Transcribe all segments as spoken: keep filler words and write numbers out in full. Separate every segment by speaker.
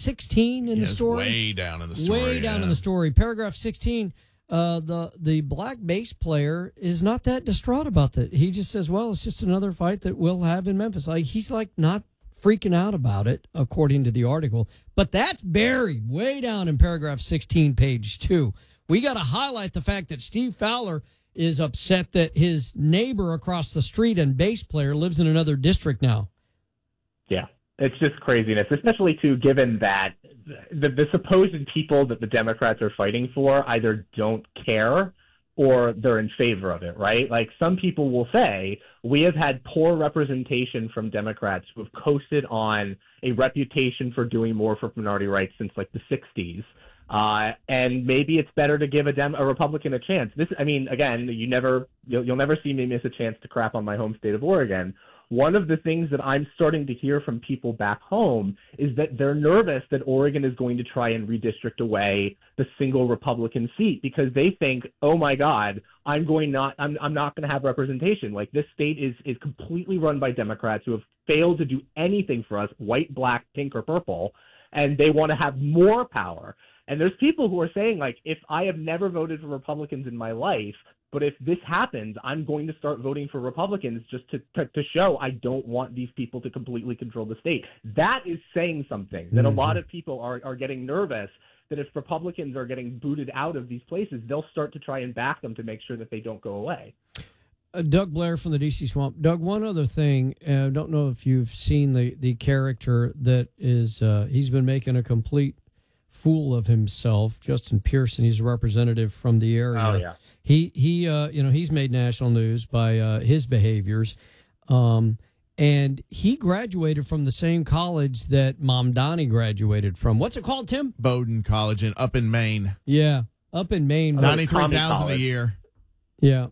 Speaker 1: sixteen in
Speaker 2: Yeah,
Speaker 1: the story?
Speaker 2: Way down in the story.
Speaker 1: Way down
Speaker 2: yeah.
Speaker 1: in the story. Paragraph sixteen. Uh, the the black bass player is not that distraught about that. He just says, well, it's just another fight that we'll have in Memphis. Like, he's like not freaking out about it, according to the article. But that's buried way down in paragraph sixteen, page two. We got to highlight the fact that Steve Fowler is upset that his neighbor across the street and bass player lives in another district now.
Speaker 3: Yeah, it's just craziness, especially too, given that the, the supposed people that the Democrats are fighting for either don't care or they're in favor of it, right? Like, some people will say, we have had poor representation from Democrats who have coasted on a reputation for doing more for minority rights since like the sixties. Uh, and maybe it's better to give a Dem- a Republican a chance. This, I mean, again, you never, you'll, you'll never see me miss a chance to crap on my home state of Oregon. One of the things that I'm starting to hear from people back home is that they're nervous that Oregon is going to try and redistrict away the single Republican seat because they think, oh my God, I'm going not, I'm, I'm not going to have representation. Like, this state is is completely run by Democrats who have failed to do anything for us, white, black, pink, or purple, and they want to have more power. And there's people who are saying, like, if I have never voted for Republicans in my life, but if this happens, I'm going to start voting for Republicans just to, to, to show I don't want these people to completely control the state. That is saying something, that mm-hmm. a lot of people are, are getting nervous that if Republicans are getting booted out of these places, they'll start to try and back them to make sure that they don't go away.
Speaker 1: Uh, Doug Blair from the D C Swamp. Doug, one other thing, I uh, don't know if you've seen the, the character that is, uh, he's been making a complete fool of himself, Justin Pearson. He's a representative from the area.
Speaker 3: Oh, yeah.
Speaker 1: He he, uh, you know, he's made national news by uh, his behaviors, um, and he graduated from the same college that Mamdani graduated from. What's it called, Tim?
Speaker 2: Bowdoin College in up in Maine.
Speaker 1: Yeah, up in Maine.
Speaker 2: Ninety-three thousand a year.
Speaker 1: Yeah.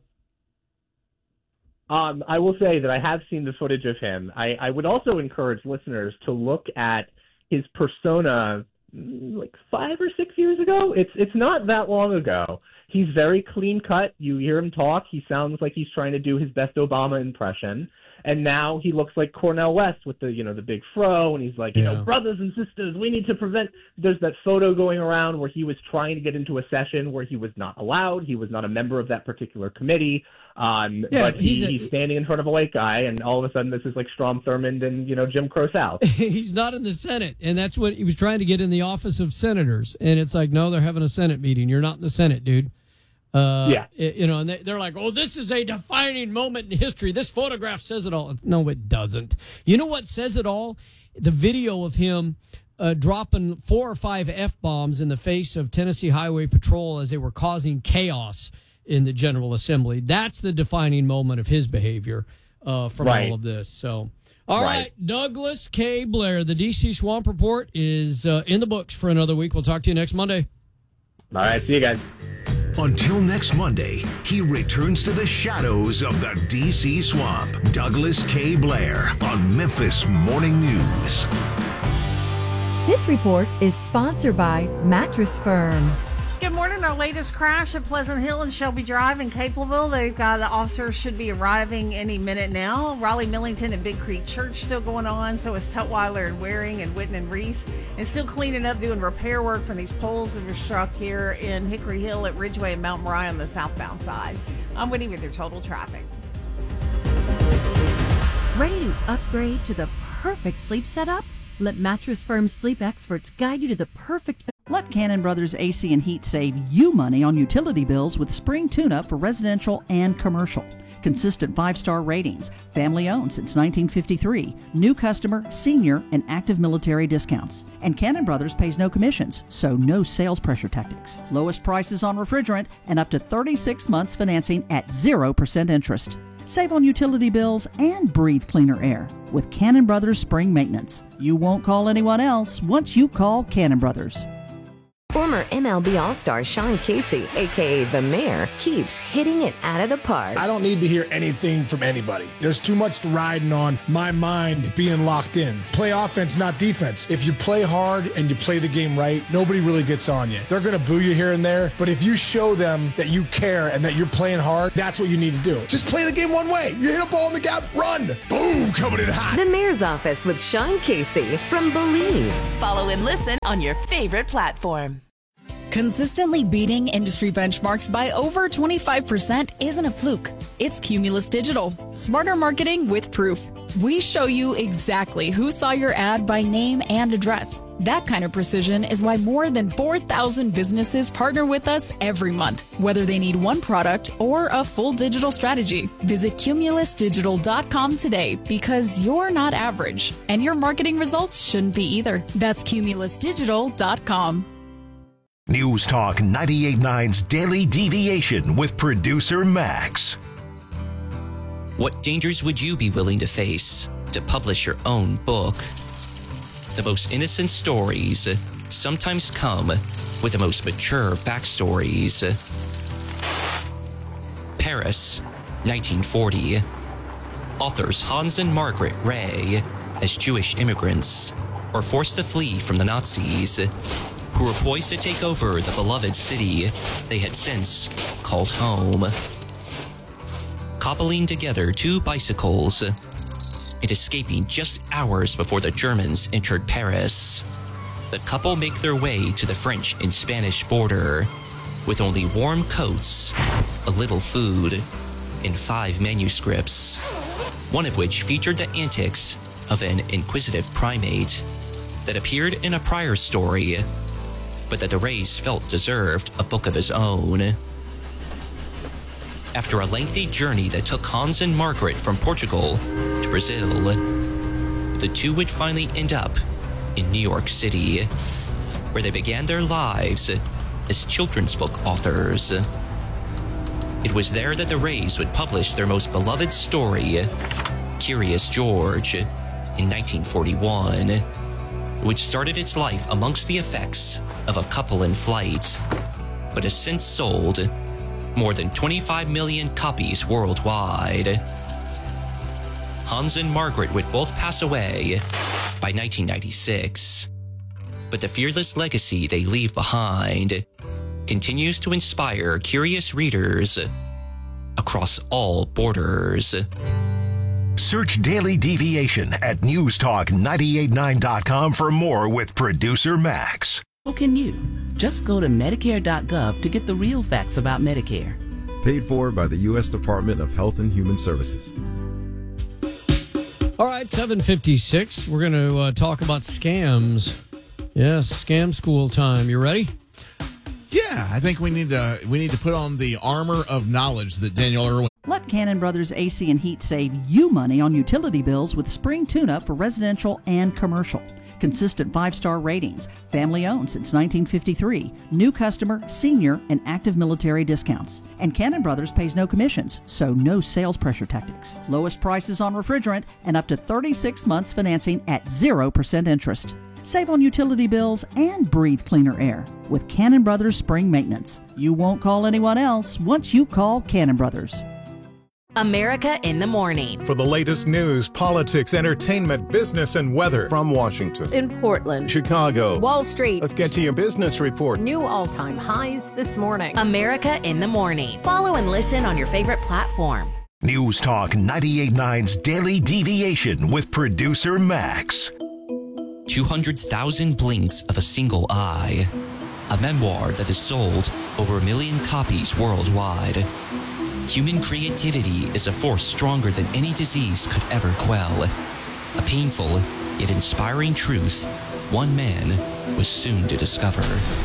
Speaker 3: Um, I will say that I have seen the footage of him. I, I would also encourage listeners to look at his persona like five or six years ago. It's it's not that long ago. He's very clean cut. You hear him talk. He sounds like he's trying to do his best Obama impression. And now he looks like Cornel West with the, you know, the big fro. And he's like, you
Speaker 1: yeah.
Speaker 3: know, brothers and sisters, we need to prevent. There's that photo going around where he was trying to get into a session where he was not allowed. He was not a member of that particular committee. Um,
Speaker 1: yeah,
Speaker 3: but he,
Speaker 1: he's, a,
Speaker 3: he's standing in front of a white guy. And all of a sudden this is like Strom Thurmond and, you know, Jim Crow South.
Speaker 1: He's not in the Senate. And that's what he was trying to get in the office of senators. And it's like, no, they're having a Senate meeting. You're not in the Senate, dude. Uh,
Speaker 3: yeah.
Speaker 1: You know, and they, they're like, oh, this is a defining moment in history. This photograph says it all. No, it doesn't. You know what says it all? The video of him uh, dropping four or five F-bombs in the face of Tennessee Highway Patrol as they were causing chaos in the General Assembly. That's the defining moment of his behavior uh, from
Speaker 3: right.
Speaker 1: all of this. So, all right.
Speaker 3: right.
Speaker 1: Douglas K. Blair, the D C Swamp Report is uh, in the books for another week. We'll talk to you next Monday.
Speaker 3: All right. See you guys.
Speaker 4: Until next Monday, he returns to the shadows of the D C Swamp. Douglas K. Blair on Memphis Morning News.
Speaker 5: This report is sponsored by Mattress Firm.
Speaker 6: Good morning. Our latest crash at Pleasant Hill and Shelby Drive in Capelville. They've got officers should be arriving any minute now. Raleigh Millington and Big Creek Church still going on. So is Tutwiler and Waring and Witten and Reese. And still cleaning up, doing repair work from these poles that were struck here in Hickory Hill at Ridgeway and Mount Moriah on the southbound side. I'm Whitney with your total traffic.
Speaker 5: Ready to upgrade to the perfect sleep setup? Let Mattress Firm sleep experts guide you to the perfect...
Speaker 7: Let Cannon Brothers A C and Heat save you money on utility bills with spring tune-up for residential and commercial. Consistent five-star ratings, family-owned since nineteen fifty-three, new customer, senior, and active military discounts. And Cannon Brothers pays no commissions, so no sales pressure tactics. Lowest prices on refrigerant and up to thirty-six months financing at zero percent interest. Save on utility bills and breathe cleaner air with Cannon Brothers Spring Maintenance. You won't call anyone else once you call Cannon Brothers.
Speaker 8: Former M L B All-Star Sean Casey, a k a. The Mayor, keeps hitting it out of the park.
Speaker 9: I don't need to hear anything from anybody. There's too much riding on my mind being locked in. Play offense, not defense. If you play hard and you play the game right, nobody really gets on you. They're going to boo you here and there, but if you show them that you care and that you're playing hard, that's what you need to do. Just play the game one way. You hit a ball in the gap, run. Boom, coming in hot.
Speaker 8: The Mayor's Office with Sean Casey from Believe.
Speaker 10: Follow and listen on your favorite platform.
Speaker 11: Consistently beating industry benchmarks by over twenty-five percent isn't a fluke. It's Cumulus Digital. Smarter marketing with proof. We show you exactly who saw your ad by name and address. That kind of precision is why more than four thousand businesses partner with us every month, whether they need one product or a full digital strategy. Visit cumulus digital dot com today because you're not average, and your marketing results shouldn't be either. That's cumulus digital dot com.
Speaker 4: News Talk ninety-eight point nine's Daily Deviation with producer Max.
Speaker 12: What dangers would you be willing to face to publish your own book? The most innocent stories sometimes come with the most mature backstories. Paris, nineteen forty. Authors Hans and Margaret Ray, as Jewish immigrants, were forced to flee from the Nazis, who were poised to take over the beloved city they had since called home. Cobbling together two bicycles and escaping just hours before the Germans entered Paris, the couple make their way to the French and Spanish border with only warm coats, a little food, and five manuscripts, one of which featured the antics of an inquisitive primate that appeared in a prior story, but that the Rays felt deserved a book of his own. After a lengthy journey that took Hans and Margaret from Portugal to Brazil, the two would finally end up in New York City, where they began their lives as children's book authors. It was there that the Rays would publish their most beloved story, Curious George, in nineteen forty-one, which started its life amongst the effects of a couple in flight, but has since sold more than twenty-five million copies worldwide. Hans and Margaret would both pass away by nineteen ninety-six, but the fearless legacy they leave behind continues to inspire curious readers across all borders.
Speaker 4: Search Daily Deviation at news talk nine eight nine dot com for more with producer Max.
Speaker 13: So can you. Just go to medicare dot gov to get the real facts about Medicare.
Speaker 14: Paid for by the U S Department of Health and Human Services.
Speaker 1: All right, seven fifty-six. We're going to uh, talk about scams. Yes, scam school time. You ready?
Speaker 2: Yeah, I think we need to we need to put on the armor of knowledge that Daniel Irwin.
Speaker 7: Let Cannon Brothers A C and Heat save you money on utility bills with spring tune-up for residential and commercial. Consistent five-star ratings, family-owned since nineteen fifty-three, new customer, senior, and active military discounts. And Cannon Brothers pays no commissions, so no sales pressure tactics. Lowest prices on refrigerant and up to thirty-six months financing at zero percent interest. Save on utility bills and breathe cleaner air with Cannon Brothers Spring Maintenance. You won't call anyone else once you call Cannon Brothers.
Speaker 10: America in the Morning.
Speaker 15: For the latest news, politics, entertainment, business, and weather. From Washington,
Speaker 16: in Portland,
Speaker 15: Chicago,
Speaker 16: Wall Street.
Speaker 15: Let's get to your business report.
Speaker 16: New all-time highs this morning.
Speaker 10: America in the Morning. Follow and listen on your favorite platform.
Speaker 4: News Talk ninety-eight point nine's Daily Deviation with producer Max.
Speaker 12: two hundred thousand blinks of a single eye. A memoir that has sold over a million copies worldwide. Human creativity is a force stronger than any disease could ever quell. A painful yet inspiring truth one man was soon to discover.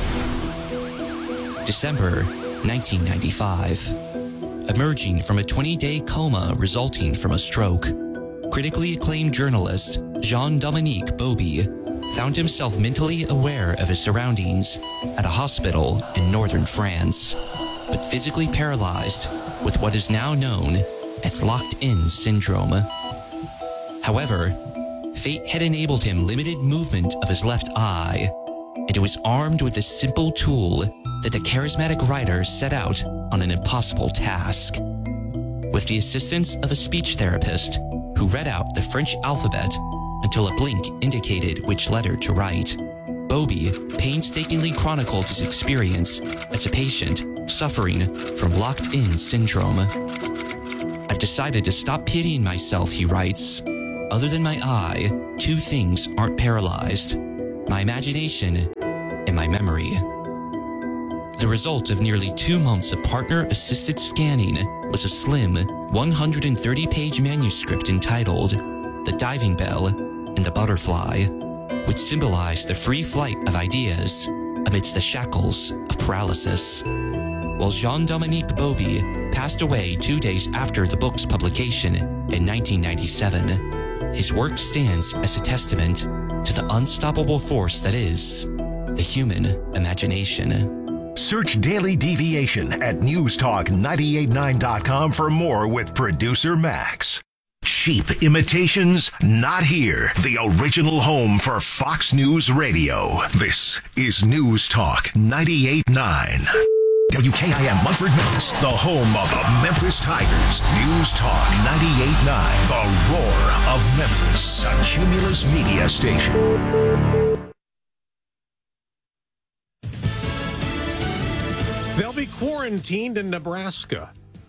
Speaker 12: December nineteen ninety-five. Emerging from a twenty-day coma resulting from a stroke, critically acclaimed journalist Jean-Dominique Bauby found himself mentally aware of his surroundings at a hospital in northern France, but physically paralyzed with what is now known as locked-in syndrome. However, fate had enabled him limited movement of his left eye, and it was armed with a simple tool that the charismatic writer set out on an impossible task. With the assistance of a speech therapist who read out the French alphabet until a blink indicated which letter to write, Bobby painstakingly chronicled his experience as a patient suffering from locked-in syndrome. I've decided to stop pitying myself, he writes. Other than my eye, two things aren't paralyzed: my imagination and my memory. The result of nearly two months of partner-assisted scanning was a slim one hundred thirty page manuscript entitled The Diving Bell and the Butterfly, which symbolized the free flight of ideas amidst the shackles of paralysis. While Jean-Dominique Bauby passed away two days after the book's publication in nineteen ninety-seven, his work stands as a testament to the unstoppable force that is the human imagination.
Speaker 4: Search Daily Deviation at news talk nine eight nine dot com for more with producer Max. Cheap imitations, not here. The original home for Fox News Radio. This is News Talk ninety-eight point nine. W K I M Munford, Memphis, the home of the Memphis Tigers. News Talk ninety-eight point nine, the roar of Memphis, a Cumulus media station.
Speaker 17: They'll be quarantined in Nebraska.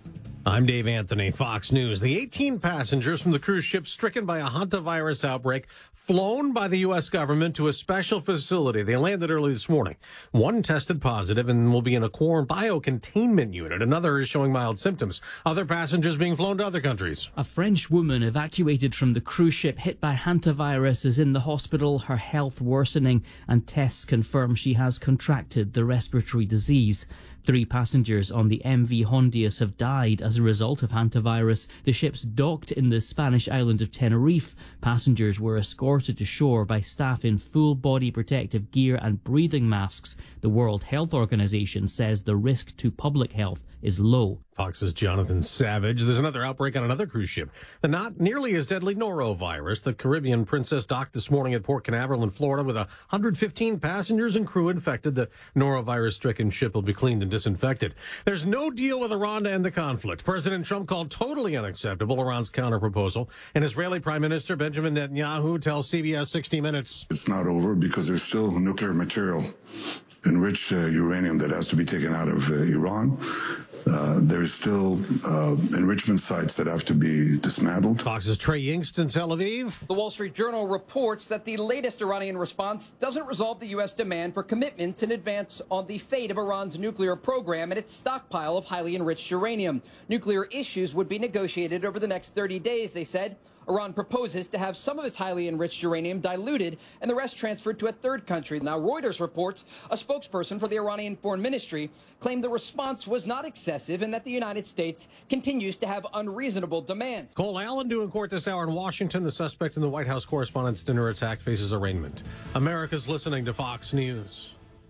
Speaker 17: I'm Dave Anthony, Fox News. The eighteen passengers from the cruise ship stricken by a hantavirus outbreak flown by the U S government to a special facility. They landed early this morning. One tested positive and will be in a bio-containment unit. Another is showing mild symptoms. Other passengers being flown to other countries.
Speaker 18: A French woman evacuated from the cruise ship hit by hantavirus is in the hospital, her health worsening, and tests confirm she has contracted the respiratory disease. Three passengers on the M V Hondius have died as a result of hantavirus. The ship's docked in the Spanish island of Tenerife. Passengers were escorted to shore by staff in full body protective gear and breathing masks. The World Health Organization says the risk to public health is low.
Speaker 17: Fox's Jonathan Savage. There's another outbreak on another cruise ship. The not nearly as deadly norovirus. The Caribbean Princess docked this morning at Port Canaveral in Florida with one hundred fifteen passengers and crew infected. The norovirus-stricken ship will be cleaned and disinfected. There's no deal with Iran to end the conflict. President Trump called totally unacceptable Iran's counterproposal. And Israeli Prime Minister Benjamin Netanyahu tells C B S sixty minutes.
Speaker 19: It's not over because there's still nuclear material, enriched uh, uranium that has to be taken out of uh, Iran. Uh, there's still uh, enrichment sites that have to be dismantled.
Speaker 17: Fox's Trey Yingst in Tel Aviv.
Speaker 20: The Wall Street Journal reports that the latest Iranian response doesn't resolve the U S demand for commitments in advance on the fate of Iran's nuclear program and its stockpile of highly enriched uranium. Nuclear issues would be negotiated over the next thirty days, they said. Iran proposes to have some of its highly enriched uranium diluted and the rest transferred to a third country. Now, Reuters reports a spokesperson for the Iranian Foreign Ministry claimed the response was not excessive and that the United States continues to have unreasonable demands.
Speaker 17: Cole Allen due in court this hour in Washington. The suspect in the White House Correspondents' Dinner attack faces arraignment. America's listening to Fox News.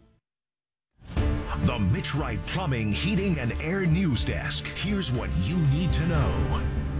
Speaker 4: The Mitch Wright Plumbing, Heating, and Air News Desk. Here's what you need to know.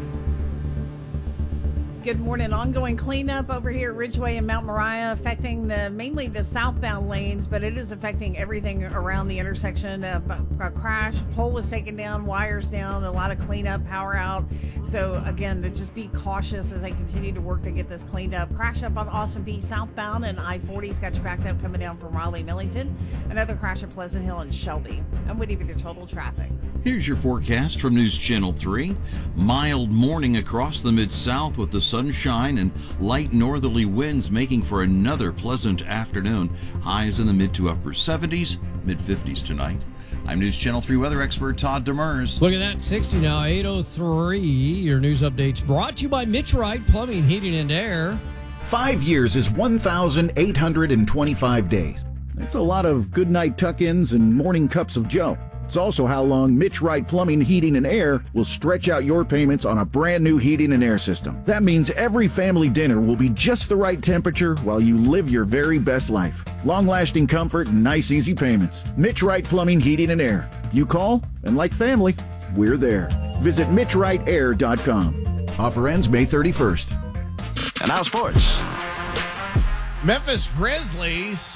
Speaker 6: Good morning. Ongoing cleanup over here at Ridgeway and Mount Moriah, affecting the mainly the southbound lanes, but it is affecting everything around the intersection. Uh, a crash, pole was taken down, wires down, a lot of cleanup, power out. So again, to just be cautious as they continue to work to get this cleaned up. Crash up on Austin Peay southbound and I forty's got you backed up coming down from Raleigh Millington. Another crash at Pleasant Hill and Shelby. I'm with you with your total traffic.
Speaker 21: Here's your forecast from News Channel three. Mild morning across the Mid-South with the sunshine and light northerly winds making for another pleasant afternoon. Highs in the mid to upper seventies, mid fifties tonight. I'm News Channel three weather expert Todd Demers.
Speaker 1: Look at that, sixty now, eight oh three. Your news updates brought to you by Mitch Wright Plumbing, Heating, and Air.
Speaker 22: Five years is one thousand eight hundred twenty-five days. That's a lot of goodnight tuck-ins and morning cups of joe. It's also how long Mitch Wright Plumbing, Heating, and Air will stretch out your payments on a brand new heating and air system. That means every family dinner will be just the right temperature while you live your very best life. Long-lasting comfort and nice, easy payments. Mitch Wright Plumbing, Heating, and Air. You call, and like family, we're there. Visit mitch wright air dot com. Offer ends May thirty-first.
Speaker 4: And now sports.
Speaker 2: Memphis Grizzlies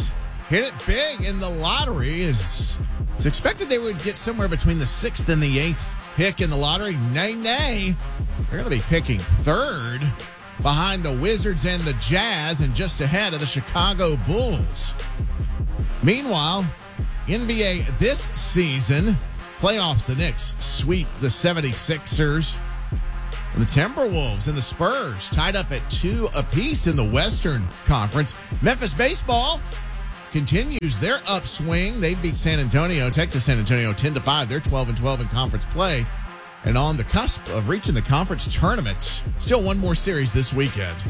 Speaker 2: hit it big in the lottery. Is it's expected they would get somewhere between the sixth and the eighth pick in the lottery. Nay, nay. They're going to be picking third behind the Wizards and the Jazz and just ahead of the Chicago Bulls. Meanwhile, N B A this season, playoffs, the Knicks sweep the seventy-sixers. The Timberwolves and the Spurs tied up at two apiece in the Western Conference. Memphis baseball continues their upswing. They beat San Antonio, Texas San Antonio ten to five. They're twelve and twelve in conference play and on the cusp of reaching the conference tournament. Still one more series this weekend.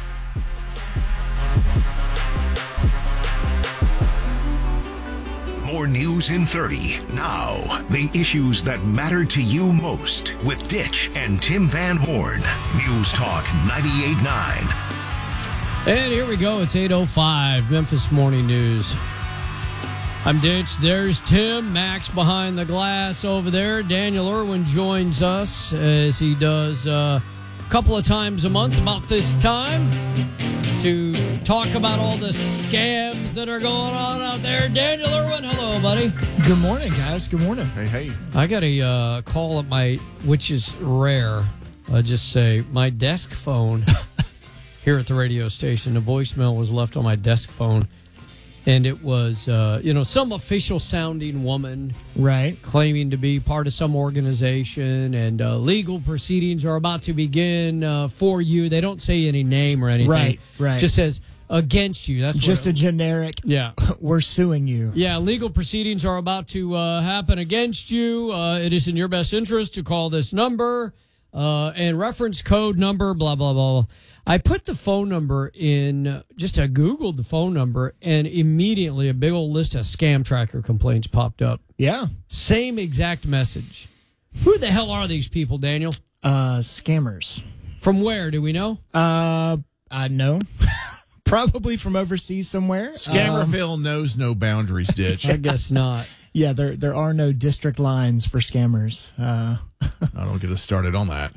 Speaker 4: More news in thirty. Now, the issues that matter to you most with Ditch and Tim Van Horn. News Talk ninety-eight point nine.
Speaker 1: And here we go. It's eight oh five, Memphis Morning News. I'm Ditch. There's Tim. Max behind the glass over there. Daniel Irwin joins us as he does uh, a couple of times a month about this time to talk about all the scams that are going on out there. Daniel Irwin, hello, buddy.
Speaker 3: Good morning, guys. Good morning.
Speaker 2: Hey, hey.
Speaker 1: I got a uh, call at my, which is rare. I'll just say my desk phone here at the radio station. A voicemail was left on my desk phone, and it was, uh, you know, some official sounding woman,
Speaker 3: right,
Speaker 1: claiming to be part of some organization, and uh, legal proceedings are about to begin uh, for you. They don't say any name or anything.
Speaker 3: Right, right.
Speaker 1: Just says against you. That's
Speaker 3: just
Speaker 1: what
Speaker 3: a generic.
Speaker 1: Yeah,
Speaker 3: we're suing you.
Speaker 1: Yeah, legal proceedings are about to uh, happen against you. Uh, it is in your best interest to call this number uh, and reference code number. Blah blah blah. I put the phone number in, just I Googled the phone number, and immediately a big old list of scam tracker complaints popped up.
Speaker 3: Yeah.
Speaker 1: Same exact message. Who the hell are these people, Daniel?
Speaker 3: Uh, scammers.
Speaker 1: From where, do we know?
Speaker 3: Uh, I know. Probably from overseas somewhere.
Speaker 2: Scammerville um, knows no boundaries, Ditch.
Speaker 1: I guess not.
Speaker 3: Yeah, there there are no district lines for scammers. Uh,
Speaker 2: I don't get us started on that.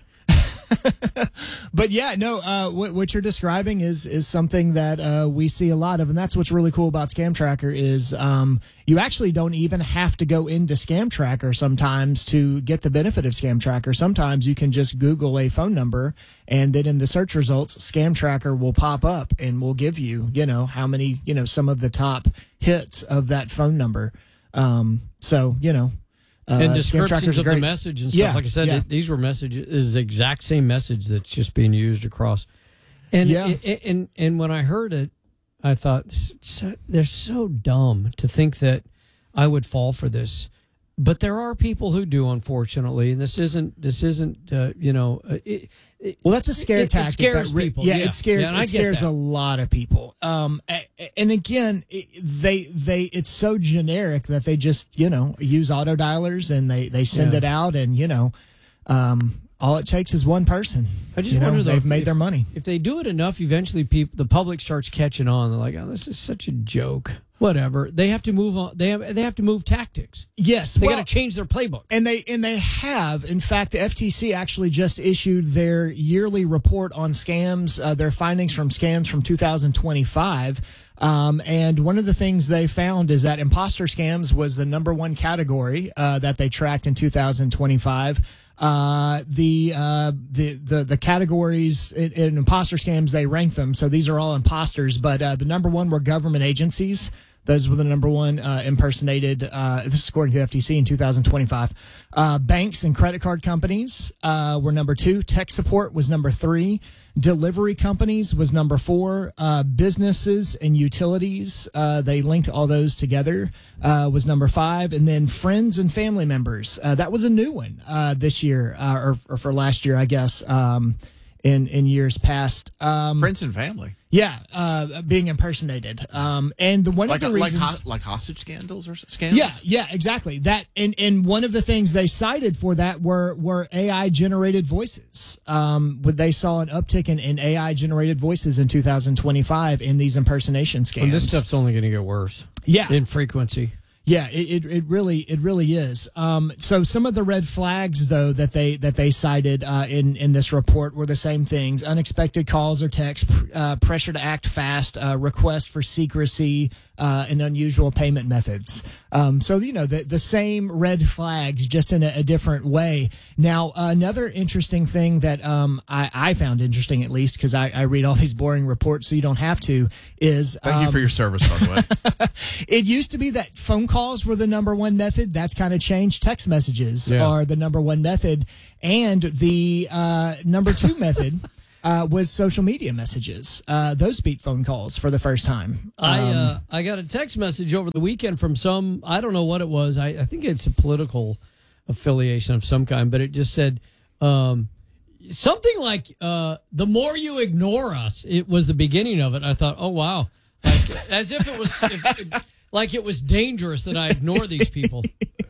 Speaker 3: But yeah, no, uh, what, what you're describing is is something that uh, we see a lot of, and that's what's really cool about Scam Tracker is um, you actually don't even have to go into Scam Tracker sometimes to get the benefit of Scam Tracker. Sometimes you can just Google a phone number, and then in the search results, Scam Tracker will pop up and will give you, you know, how many, you know, some of the top hits of that phone number. Um, so, you know. Uh,
Speaker 1: and descriptions of the message and stuff.
Speaker 3: Yeah,
Speaker 1: like I said,
Speaker 3: yeah.
Speaker 1: it, these were messages, is the exact same message that's just being used across. And
Speaker 3: yeah.
Speaker 1: it, and and when I heard it, I thought, so, they're so dumb to think that I would fall for this. But there are people who do, unfortunately, and this isn't this isn't uh, you know. It, it,
Speaker 3: well, that's a scare
Speaker 1: it,
Speaker 3: tactic.
Speaker 1: It scares
Speaker 3: that re-
Speaker 1: people.
Speaker 3: Yeah,
Speaker 1: yeah,
Speaker 3: it scares.
Speaker 1: Yeah,
Speaker 3: it scares a lot of people. Um, and again, they they it's so generic that they just you know use auto dialers and they they send
Speaker 1: Yeah.
Speaker 3: it out, and you know, um, all it takes is one person.
Speaker 1: I just
Speaker 3: You know,
Speaker 1: wonder though,
Speaker 3: they've
Speaker 1: if,
Speaker 3: made
Speaker 1: if,
Speaker 3: their money.
Speaker 1: If they do it enough, eventually people, the public starts catching on. They're like, "Oh, this is such a joke." Whatever. They have to move on. They have they have to move tactics.
Speaker 3: Yes,
Speaker 1: They
Speaker 3: well,
Speaker 1: got to change their playbook.
Speaker 3: And they and they have. In fact, the F T C actually just issued their yearly report on scams, uh, their findings from scams from two thousand twenty-five. Um, and one of the things they found is that imposter scams was the number one category uh, that they tracked in two thousand twenty-five. Uh, the, uh, the, the, the categories in, in imposter scams, they rank them. So these are all imposters, but, uh, the number one were government agencies. Those were the number one, uh, impersonated, uh, this is according to the F T C in two thousand twenty-five. Uh, banks and credit card companies, uh, were number two. Tech support was number three. Delivery companies was number four. Uh, businesses and utilities, uh, they linked all those together, uh, was number five. And then friends and family members, uh, that was a new one, uh, this year, uh, or, or for last year, I guess, um, in, in years past. Um,
Speaker 2: Friends and family.
Speaker 3: Yeah, uh, being impersonated. Um, and the one
Speaker 2: Like,
Speaker 3: of the
Speaker 2: like,
Speaker 3: reasons,
Speaker 2: ho- like hostage scandals or scandals?
Speaker 3: yeah, yeah, exactly. That and and one of the things they cited for that were were A I generated voices. Um, when they saw an uptick in, in A I generated voices in two thousand twenty-five in these impersonation scams.
Speaker 1: And this stuff's only going to get worse.
Speaker 3: Yeah.
Speaker 1: In frequency.
Speaker 3: Yeah, it, it it really it really is. Um, so some of the red flags though that they that they cited uh, in in this report were the same things: unexpected calls or texts, uh, pressure to act fast, uh, request for secrecy, uh, and unusual payment methods. Um, so, you know, the, the same red flags, just in a, a different way. Now, another interesting thing that um, I, I found interesting, at least, because I, I read all these boring reports so you don't have to, is...
Speaker 2: Thank
Speaker 3: um,
Speaker 2: you for your service, by the way.
Speaker 3: It used to be that phone calls were the number one method. That's kind of changed. Text messages
Speaker 1: Yeah.
Speaker 3: are the number one method. And the uh, number two method uh, was social media messages. Uh, those beat phone calls for the first time.
Speaker 1: I
Speaker 3: Um,
Speaker 1: uh, I got a text message over the weekend from some, I don't know what it was. I, I think it's a political affiliation of some kind, but it just said um, something like, uh, the more you ignore us, it was the beginning of it. I thought, oh, wow. Like, as if it was if, like it was dangerous that I ignore these people.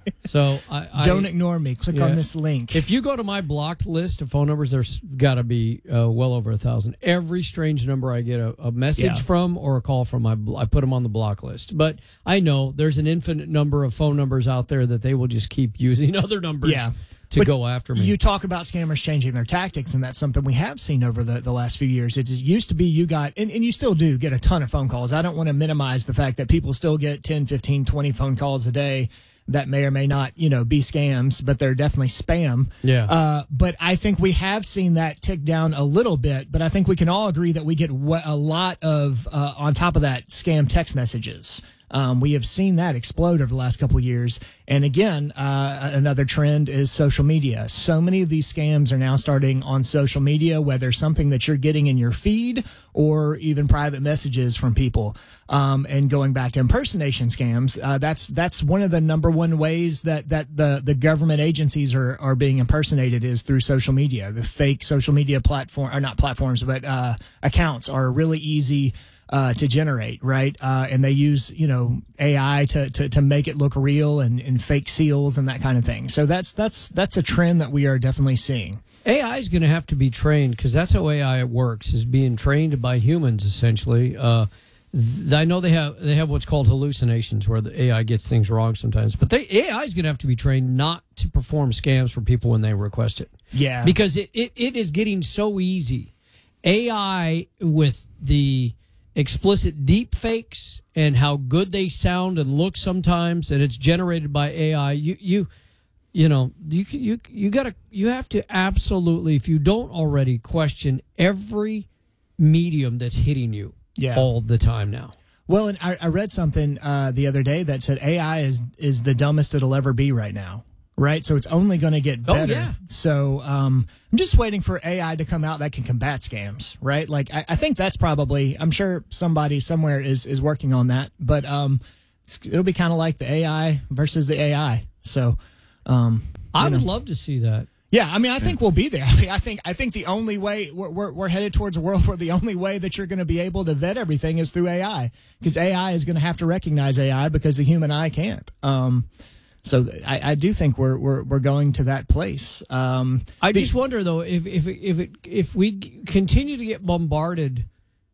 Speaker 1: So I, I
Speaker 3: Don't ignore me. Click
Speaker 1: yeah.
Speaker 3: on this link.
Speaker 1: If you go to my blocked list of phone numbers, there's got to be uh, well over a thousand. Every strange number I get a, a message
Speaker 3: Yeah.
Speaker 1: from or a call from, I, I put them on the block list. But I know there's an infinite number of phone numbers out there that they will just keep using other numbers
Speaker 3: Yeah.
Speaker 1: to
Speaker 3: But
Speaker 1: go after me.
Speaker 3: You talk about scammers changing their tactics, and that's something we have seen over the, the last few years. It just used to be you got, and, and you still do get a ton of phone calls. I don't want to minimize the fact that people still get ten, fifteen, twenty phone calls a day that may or may not, you know, be scams, but they're definitely spam.
Speaker 1: Yeah.
Speaker 3: Uh, but I think we have seen that tick down a little bit, but I think we can all agree that we get a lot of, uh, on top of that, scam text messages. Um, we have seen that explode over the last couple of years. And again, uh, another trend is social media. So many of these scams are now starting on social media, whether something that you're getting in your feed or even private messages from people. Um, and going back to impersonation scams, uh, that's that's one of the number one ways that, that the, the government agencies are, are being impersonated is through social media. The fake social media platform, or not platforms, but uh, accounts are really easy Uh, to generate, right? Uh, and they use, you know, A I to, to, to make it look real and, and fake seals and that kind of thing. So that's that's that's a trend that we are definitely seeing.
Speaker 1: A I is going to have to be trained because that's how A I works, is being trained by humans, essentially. Uh, th- I know they have they have what's called hallucinations where the A I gets things wrong sometimes, but they, A I is going to have to be trained not to perform scams for people when they request it.
Speaker 3: Yeah.
Speaker 1: Because it, it, it is getting so easy. A I with the explicit deep fakes and how good they sound and look sometimes, and it's generated by A I. You you you know you you you gotta you have to absolutely, if you don't already, question every medium that's hitting you
Speaker 3: Yeah.
Speaker 1: all the time now.
Speaker 3: Well, and I, I read something uh, the other day that said A I is is the dumbest it'll ever be right now. Right, so it's only going to get
Speaker 1: Oh,
Speaker 3: better.
Speaker 1: yeah.
Speaker 3: So um, I'm just waiting for A I to come out that can combat scams. Right, like I, I think that's probably. I'm sure somebody somewhere is is working on that. But um, it's, it'll be kind of like the A I versus the A I. So um,
Speaker 1: I
Speaker 3: you
Speaker 1: would
Speaker 3: know.
Speaker 1: love to see that.
Speaker 3: Yeah, I mean, I think we'll be there. I mean, I think I think the only way we're we're, we're headed towards a world where the only way that you're going to be able to vet everything is through A I, because A I is going to have to recognize A I because the human eye can't. Um, So I, I do think we're we're we're going to that place. Um,
Speaker 1: I
Speaker 3: the-
Speaker 1: just wonder though if if it, if it if we continue to get bombarded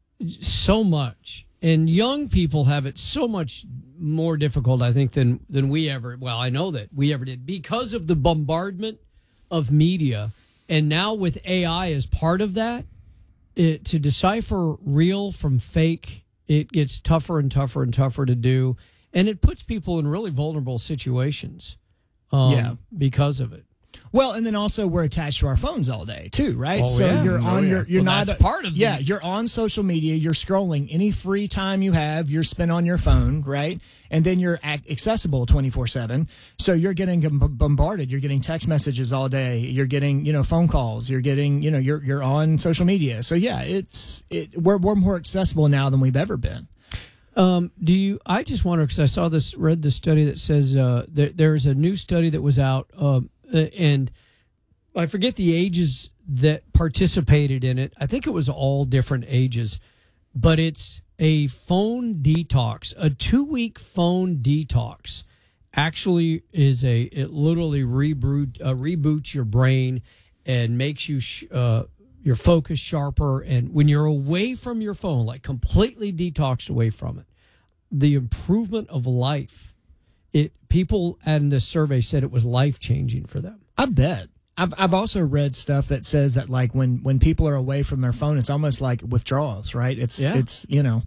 Speaker 1: so much, and young people have it so much more difficult, I think, than than we ever. Well, I know that we ever did because of the bombardment of media, and now with A I as part of that, it, to decipher real from fake, it gets tougher and tougher and tougher to do. And it puts people in really vulnerable situations um,
Speaker 3: Yeah.
Speaker 1: because of it.
Speaker 3: Well, and then also we're attached to our phones all day too, right?
Speaker 1: Oh,
Speaker 3: so
Speaker 1: yeah.
Speaker 3: you're
Speaker 1: Oh,
Speaker 3: on
Speaker 1: yeah.
Speaker 3: your you're
Speaker 1: Well,
Speaker 3: not
Speaker 1: that's part of
Speaker 3: yeah
Speaker 1: the-
Speaker 3: you're on social media, you're scrolling. Any free time you have, you're spent on your phone, right? And then you're ac- accessible twenty-four seven. So you're getting b- bombarded. You're getting text messages all day. You're getting you know phone calls. You're getting you know you're you're on social media. So yeah, it's it we're we're more accessible now than we've ever been.
Speaker 1: Um, do you? I just wonder because I saw this, read the study that says uh, there, there's a new study that was out, um, uh, and I forget the ages that participated in it. I think it was all different ages, but it's a phone detox, a two week phone detox. Actually, is a it literally reboot uh, reboots your brain and makes you. Sh- uh, your focus sharper, and when you're away from your phone, like completely detoxed away from it, the improvement of life, it people in this survey said it was life changing for them.
Speaker 3: I bet. I've I've also read stuff that says that like when when people are away from their phone, it's almost like withdrawals, right? It's
Speaker 1: Yeah.
Speaker 3: it's you know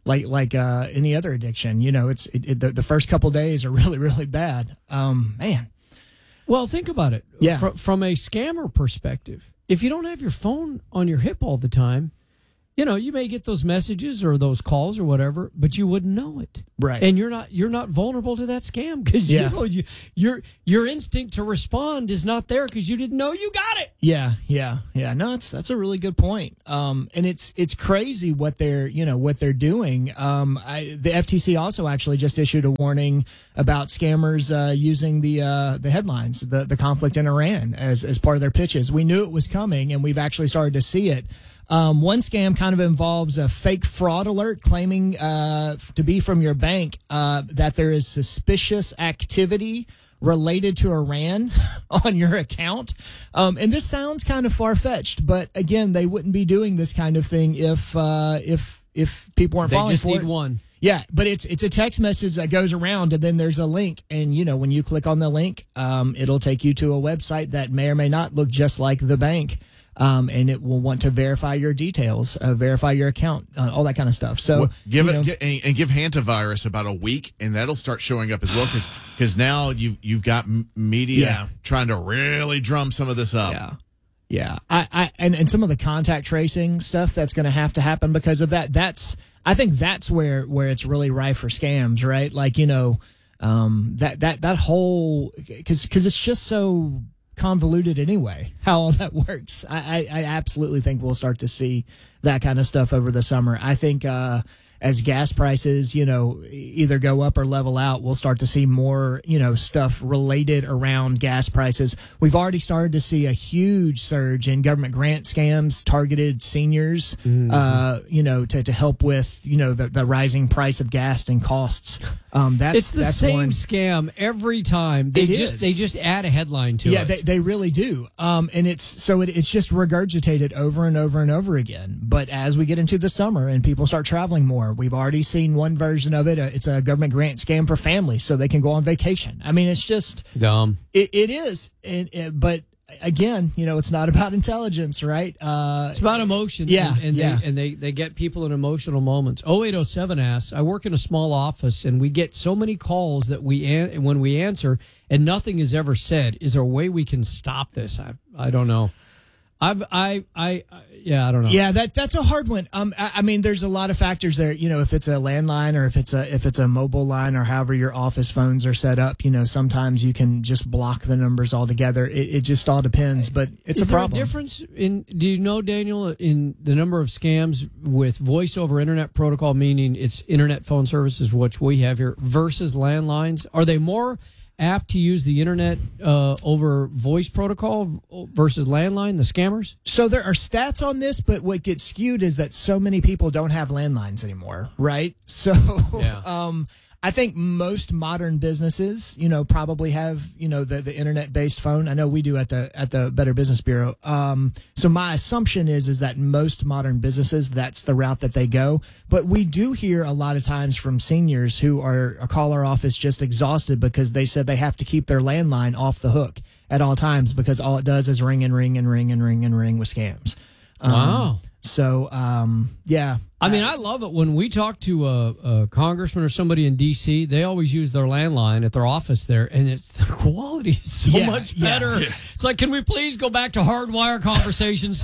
Speaker 3: like like uh, any other addiction. You know, it's it, it, the, the first couple days are really really bad. Um, man.
Speaker 1: Well, think about it.
Speaker 3: Yeah.
Speaker 1: From, from a scammer perspective, if you don't have your phone on your hip all the time, you know, you may get those messages or those calls or whatever, but you wouldn't know it.
Speaker 3: Right.
Speaker 1: And you're not you're not vulnerable to that scam because
Speaker 3: Yeah.
Speaker 1: you know you, your your instinct to respond is not there because you didn't know you got it.
Speaker 3: Yeah, yeah, yeah. No, it's that's a really good point. Um, and it's it's crazy what they're you know what they're doing. Um, I, the F T C also actually just issued a warning about scammers uh, using the uh, the headlines, the the conflict in Iran as as part of their pitches. We knew it was coming, and we've actually started to see it. Um, one scam kind of involves a fake fraud alert claiming uh, to be from your bank uh, that there is suspicious activity related to Iran on your account. Um, and this sounds kind of far-fetched, but again, they wouldn't be doing this kind of thing if uh, if if people weren't
Speaker 1: They
Speaker 3: falling
Speaker 1: just
Speaker 3: for
Speaker 1: need
Speaker 3: it.
Speaker 1: one.
Speaker 3: Yeah, but it's it's a text message that goes around, and then there's a link, and you know when you click on the link, um, it'll take you to a website that may or may not look just like the bank. Um, and it will want to verify your details, uh, verify your account, uh, all that kind of stuff. So
Speaker 2: Well, give
Speaker 3: you
Speaker 2: it
Speaker 3: know,
Speaker 2: gi- and, and give hantavirus about a week, and that'll start showing up as well because now you've you've got m- media
Speaker 3: Yeah.
Speaker 2: trying to really drum some of this up.
Speaker 3: Yeah. Yeah, I, I and, and some of the contact tracing stuff that's going to have to happen because of that. That's I think that's where where it's really rife for scams, right? Like you know, um, that that that whole because because it's just so convoluted anyway how all that works. I, I I absolutely think we'll start to see that kind of stuff over the summer. I think uh, as gas prices, you know, either go up or level out, we'll start to see more, you know, stuff related around gas prices. We've already started to see a huge surge in government grant scams targeted seniors,
Speaker 1: Mm-hmm.
Speaker 3: uh, you know, to, to help with, you know, the, the rising price of gas and costs. Um, that's
Speaker 1: It's the
Speaker 3: that's
Speaker 1: same
Speaker 3: one.
Speaker 1: scam every time. They
Speaker 3: It
Speaker 1: just
Speaker 3: is.
Speaker 1: they just add a headline to
Speaker 3: Yeah,
Speaker 1: it.
Speaker 3: they, they really do. Um, and it's so it, it's just regurgitated over and over and over again. But as we get into the summer and people start traveling more, we've already seen one version of it. Uh, It's a government grant scam for families so they can go on vacation. I mean, it's just
Speaker 1: dumb.
Speaker 3: It, it is. And, and, but again, you know, it's not about intelligence, right? Uh,
Speaker 1: It's about emotion.
Speaker 3: Yeah,
Speaker 1: and, and
Speaker 3: yeah.
Speaker 1: they and they, they get people in emotional moments. oh eight oh seven asks, I work in a small office and we get so many calls that we an- when we answer and nothing is ever said. Is there a way we can stop this? I I don't know. I've I I yeah I don't know.
Speaker 3: Yeah, that that's a hard one. Um, I, I mean, there's a lot of factors there. You know, if it's a landline or if it's a if it's a mobile line or however your office phones are set up, you know, sometimes you can just block the numbers altogether. It, it just all depends, but it's
Speaker 1: Is
Speaker 3: a problem.
Speaker 1: there a difference in? Do you know, Daniel, in the number of scams with voice over internet protocol, meaning it's internet phone services, which we have here, versus landlines? Are they more apt to use the internet uh, over voice protocol versus landline? The scammers.
Speaker 3: So there are stats on this, but what gets skewed is that so many people don't have landlines anymore, right? So,
Speaker 1: Yeah.
Speaker 3: um, I think most modern businesses, you know, probably have, you know, the, the internet based phone. I know we do at the at the Better Business Bureau. Um, so my assumption is is that most modern businesses, that's the route that they go. But we do hear a lot of times from seniors who are call our office just exhausted because they said they have to keep their landline off the hook at all times because all it does is ring and ring and ring and ring and ring with scams. Um,
Speaker 1: Wow.
Speaker 3: So, um, yeah.
Speaker 1: I mean, I love it when we talk to a, a congressman or somebody in D C. They always use their landline at their office there, and it's the quality is so
Speaker 3: Yeah,
Speaker 1: much
Speaker 3: yeah.
Speaker 1: better. It's like, can we please go back to hardwire conversations?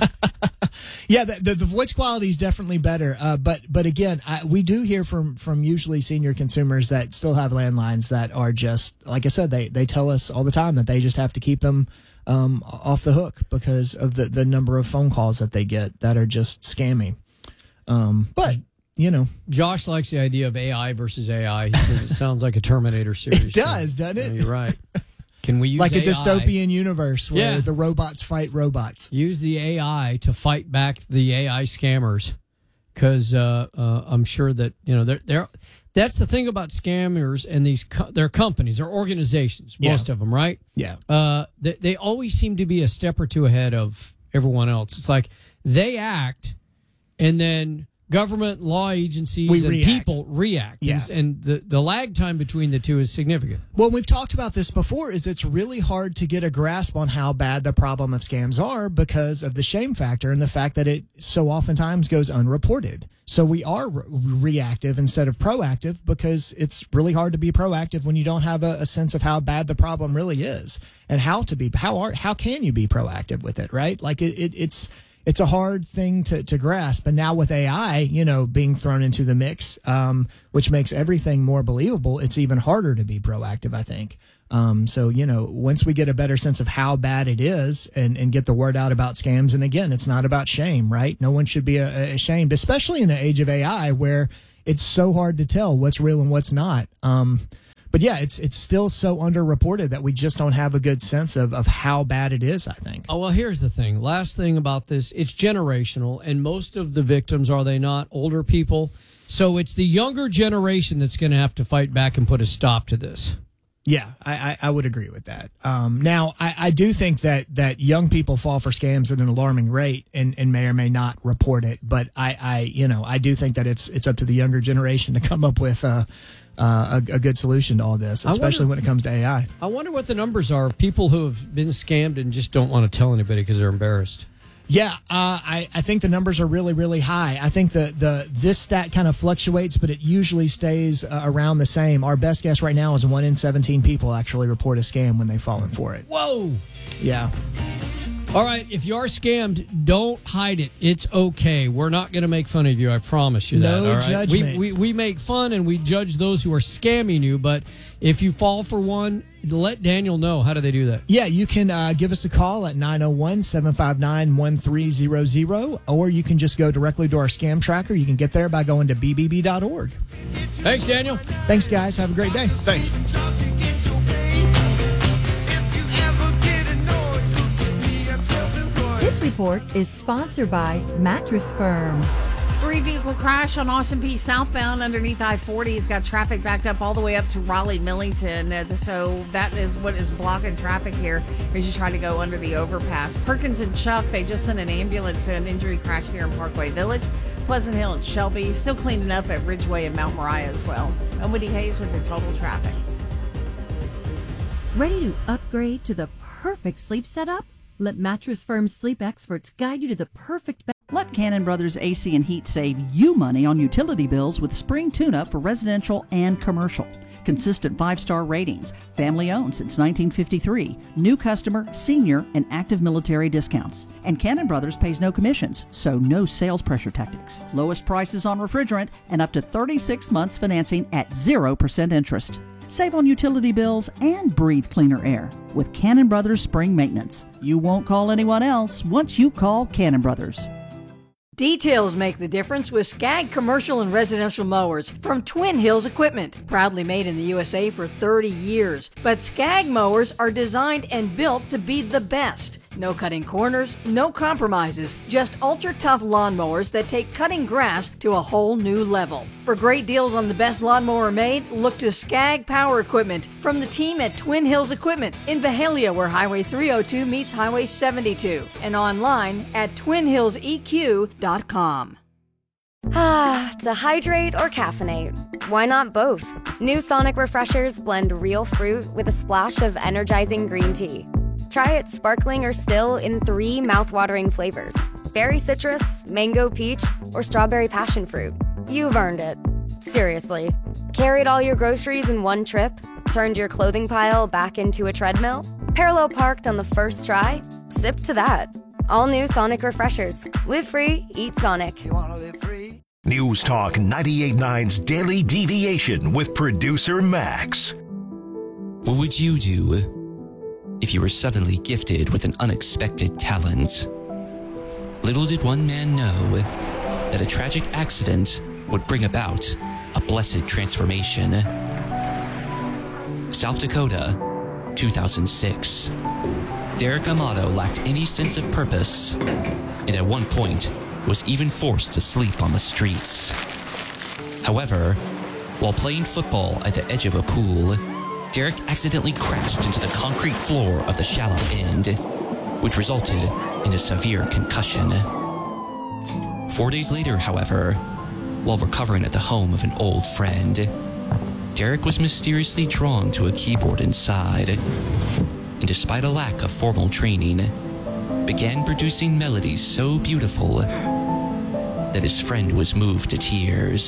Speaker 3: Yeah, the, the, the voice quality is definitely better. Uh, but but again, I, we do hear from from usually senior consumers that still have landlines that are just, like I said, they, they tell us all the time that they just have to keep them um, off the hook because of the, the number of phone calls that they get that are just scammy. Um, but, you know.
Speaker 1: Josh likes the idea of A I versus A I because it sounds like a Terminator series.
Speaker 3: It does, doesn't it?
Speaker 1: No, you're right. Can we use
Speaker 3: Like a
Speaker 1: A I?
Speaker 3: dystopian universe where
Speaker 1: Yeah.
Speaker 3: the robots fight robots.
Speaker 1: Use the A I to fight back the A I scammers, because uh, uh, I'm sure that you know they're, they're that's the thing about scammers and these co- they're companies, they're organizations, most
Speaker 3: Yeah.
Speaker 1: of them, right?
Speaker 3: Yeah.
Speaker 1: Uh, they, they always seem to be a step or two ahead of everyone else. It's like they act, and then government law agencies
Speaker 3: We
Speaker 1: and
Speaker 3: react.
Speaker 1: people react.
Speaker 3: Yeah.
Speaker 1: And, and the, the lag time between the two is significant.
Speaker 3: Well, we've talked about this before, is it's really hard to get a grasp on how bad the problem of scams are because of the shame factor and the fact that it so oftentimes goes unreported. So we are re- reactive instead of proactive because it's really hard to be proactive when you don't have a, a sense of how bad the problem really is and how to be, how are, how can you be proactive with it, right? Like it, it it's, it's a hard thing to, to grasp. And now with A I, you know, being thrown into the mix, um, which makes everything more believable, it's even harder to be proactive, I think. Um, so, you know, once we get a better sense of how bad it is and, and get the word out about scams, and again, it's not about shame, right? No one should be a, ashamed, especially in the age of A I where it's so hard to tell what's real and what's not. Um, but yeah, it's it's still so underreported that we just don't have a good sense of, of how bad it is, I think.
Speaker 1: Oh, well, here's the thing. Last thing about this, it's generational, and most of the victims, are they not, older people? So it's the younger generation that's going to have to fight back and put a stop to this.
Speaker 3: Yeah, I, I, I would agree with that. Um, now, I, I do think that, that young people fall for scams at an alarming rate and, and may or may not report it. But I, I, you know, I do think that it's it's up to the younger generation to come up with uh, uh, a, a good solution to all this, especially
Speaker 1: wonder,
Speaker 3: when it comes to A I.
Speaker 1: I wonder what the numbers are of people who have been scammed and just don't want to tell anybody because they're embarrassed.
Speaker 3: Yeah, uh, I, I think the numbers are really, really high. I think the, the this stat kind of fluctuates, but it usually stays uh, around the same. Our best guess right now is one in seventeen people actually report a scam when they've fallen for it.
Speaker 1: Whoa!
Speaker 3: Yeah.
Speaker 1: All right, if you are scammed, don't hide it. It's okay. We're not going to make fun of you. I promise you that.
Speaker 3: No
Speaker 1: all right?
Speaker 3: judgment.
Speaker 1: We, we, we make fun and we judge those who are scamming you, but if you fall for one, let Daniel know. How do they do that?
Speaker 3: Yeah, you can uh, give us a call at nine oh one, seven five nine, one three zero zero, or you can just go directly to our scam tracker. You can get there by going to b b b dot org.
Speaker 1: Thanks, Daniel.
Speaker 3: Thanks, guys. Have a great day.
Speaker 2: Thanks.
Speaker 5: This report is sponsored by Mattress Firm.
Speaker 6: Three vehicle crash on Austin Peay southbound underneath I forty has got traffic backed up all the way up to Raleigh Millington. Uh, so that is what is blocking traffic here as you try to go under the overpass. Perkins and Chuck, they just sent an ambulance to an injury crash here in Parkway Village. Pleasant Hill and Shelby still cleaning up at Ridgeway and Mount Moriah as well. I'm Woody Hayes with your total traffic.
Speaker 5: Ready to upgrade to the perfect sleep setup? Let Mattress Firm's sleep experts guide you to the perfect bed.
Speaker 7: Let Cannon Brothers A C and Heat save you money on utility bills with spring tune-up for residential and commercial. Consistent five-star ratings, family-owned since nineteen fifty-three, new customer, senior, and active military discounts. And Cannon Brothers pays no commissions, so no sales pressure tactics. Lowest prices on refrigerant and up to thirty-six months financing at zero percent interest. Save on utility bills and breathe cleaner air with Cannon Brothers Spring Maintenance. You won't call anyone else once you call Cannon Brothers.
Speaker 9: Details make the difference with Skag commercial and residential mowers from Twin Hills Equipment. Proudly made in the U S A for thirty years. But Skag mowers are designed and built to be the best. No cutting corners, no compromises, just ultra-tough lawnmowers that take cutting grass to a whole new level. For great deals on the best lawnmower made, look to Skag Power Equipment from the team at Twin Hills Equipment in Byhalia, where Highway three oh two meets Highway seventy-two, and online at twin hills e q dot com.
Speaker 23: Ah, to hydrate or caffeinate? Why not both? New Sonic Refreshers blend real fruit with a splash of energizing green tea. Try it sparkling or still in three mouth-watering flavors: berry citrus, mango peach, or strawberry passion fruit. You've earned it. Seriously. Carried all your groceries in one trip? Turned your clothing pile back into a treadmill? Parallel parked on the first try? Sip to that. All new Sonic Refreshers. Live free, eat Sonic. You wanna live free?
Speaker 4: News Talk ninety-eight point nine's Daily Deviation with producer Max.
Speaker 12: What would you do if you were suddenly gifted with an unexpected talent? Little did one man know that a tragic accident would bring about a blessed transformation. South Dakota, two thousand six. Derek Amato lacked any sense of purpose, and at one point was even forced to sleep on the streets. However, while playing football at the edge of a pool, Derek accidentally crashed into the concrete floor of the shallow end, which resulted in a severe concussion. Four days later, however, While recovering at the home of an old friend, Derek was mysteriously drawn to a keyboard inside, and despite a lack of formal training, began producing melodies so beautiful that his friend was moved to tears.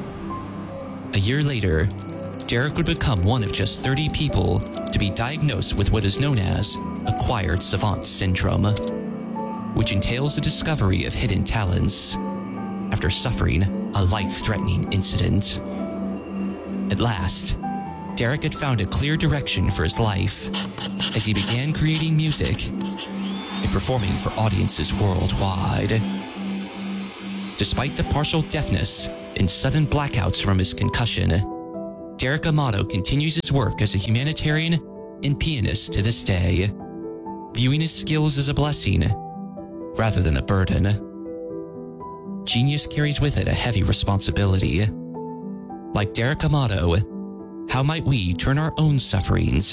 Speaker 12: A year later, Derek would become one of just thirty people to be diagnosed with what is known as acquired savant syndrome, which entails the discovery of hidden talents after suffering a life-threatening incident. At last, Derek had found a clear direction for his life as he began creating music and performing for audiences worldwide. Despite the partial deafness and sudden blackouts from his concussion, Derek Amato continues his work as a humanitarian and pianist to this day, viewing his skills as a blessing rather than a burden. Genius carries with it a heavy responsibility. Like Derek Amato, how might we turn our own sufferings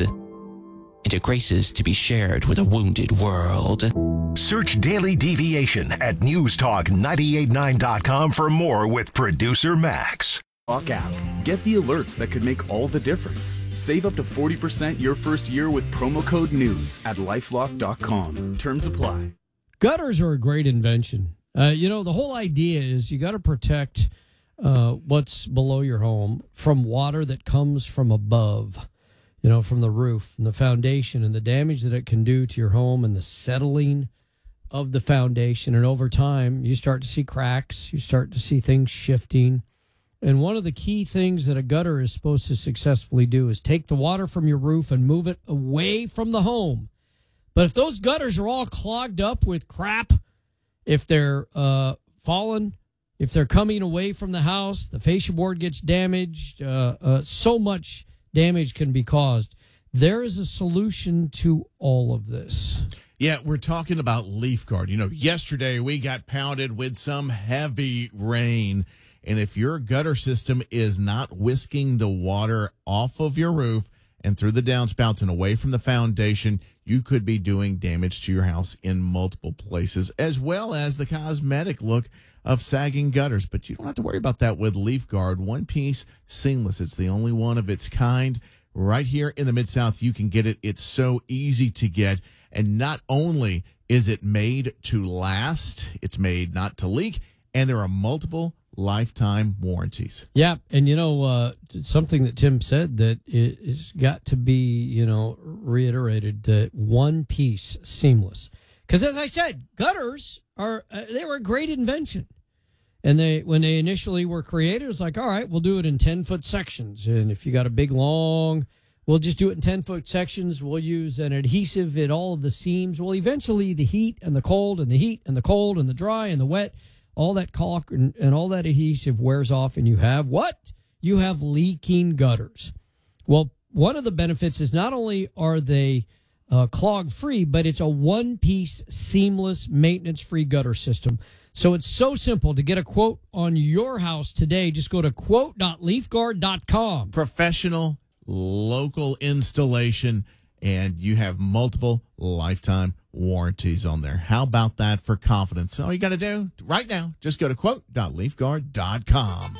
Speaker 12: into graces to be shared with a wounded world?
Speaker 4: Search Daily Deviation at news talk nine eight nine dot com for more with producer Max.
Speaker 8: Lock app. Get the alerts that could make all the difference. Save up to forty percent your first year with promo code NEWS at lifelock dot com. Terms apply.
Speaker 1: Gutters are a great invention. Uh, you know, the whole idea is you got to protect uh, what's below your home from water that comes from above, you know, from the roof and the foundation and the damage that it can do to your home and the settling of the foundation. And over time, you start to see cracks, you start to see things shifting. And one of the key things that a gutter is supposed to successfully do is take the water from your roof and move it away from the home. But if those gutters are all clogged up with crap, if they're uh, fallen, if they're coming away from the house, the fascia board gets damaged, uh, uh, so much damage can be caused. There is a solution to all of this.
Speaker 2: Yeah, we're talking about Leaf Guard. You know, yesterday we got pounded with some heavy rain. And if your gutter system is not whisking the water off of your roof and through the downspouts and away from the foundation, you could be doing damage to your house in multiple places, as well as the cosmetic look of sagging gutters. But you don't have to worry about that with Leaf Guard. One piece, seamless. It's the only one of its kind. Right here in the Mid-South, you can get it. It's so easy to get. And not only is it made to last, it's made not to leak, and there are multiple lifetime warranties.
Speaker 1: Yeah, and you know, uh, something that Tim said that it has got to be, you know, reiterated, that one piece seamless. Because as I said, gutters are, uh, they were a great invention. And they, when they initially were created, it was like, all right, we'll do it in ten-foot sections. And if you got a big, long, we'll just do it in ten-foot sections. We'll use an adhesive at all of the seams. Well, eventually the heat and the cold and the heat and the cold and the dry and the wet, all that caulk and, and all that adhesive wears off, and you have what? You have leaking gutters. Well, one of the benefits is not only are they uh, clog-free, but it's a one-piece, seamless, maintenance-free gutter system. So it's so simple. To get a quote on your house today, just go to quote dot leaf guard dot com.
Speaker 2: Professional, local installation, and you have multiple lifetime warranties on there. How about that for confidence? All you got to do right now, just go to quote dot leaf guard dot com.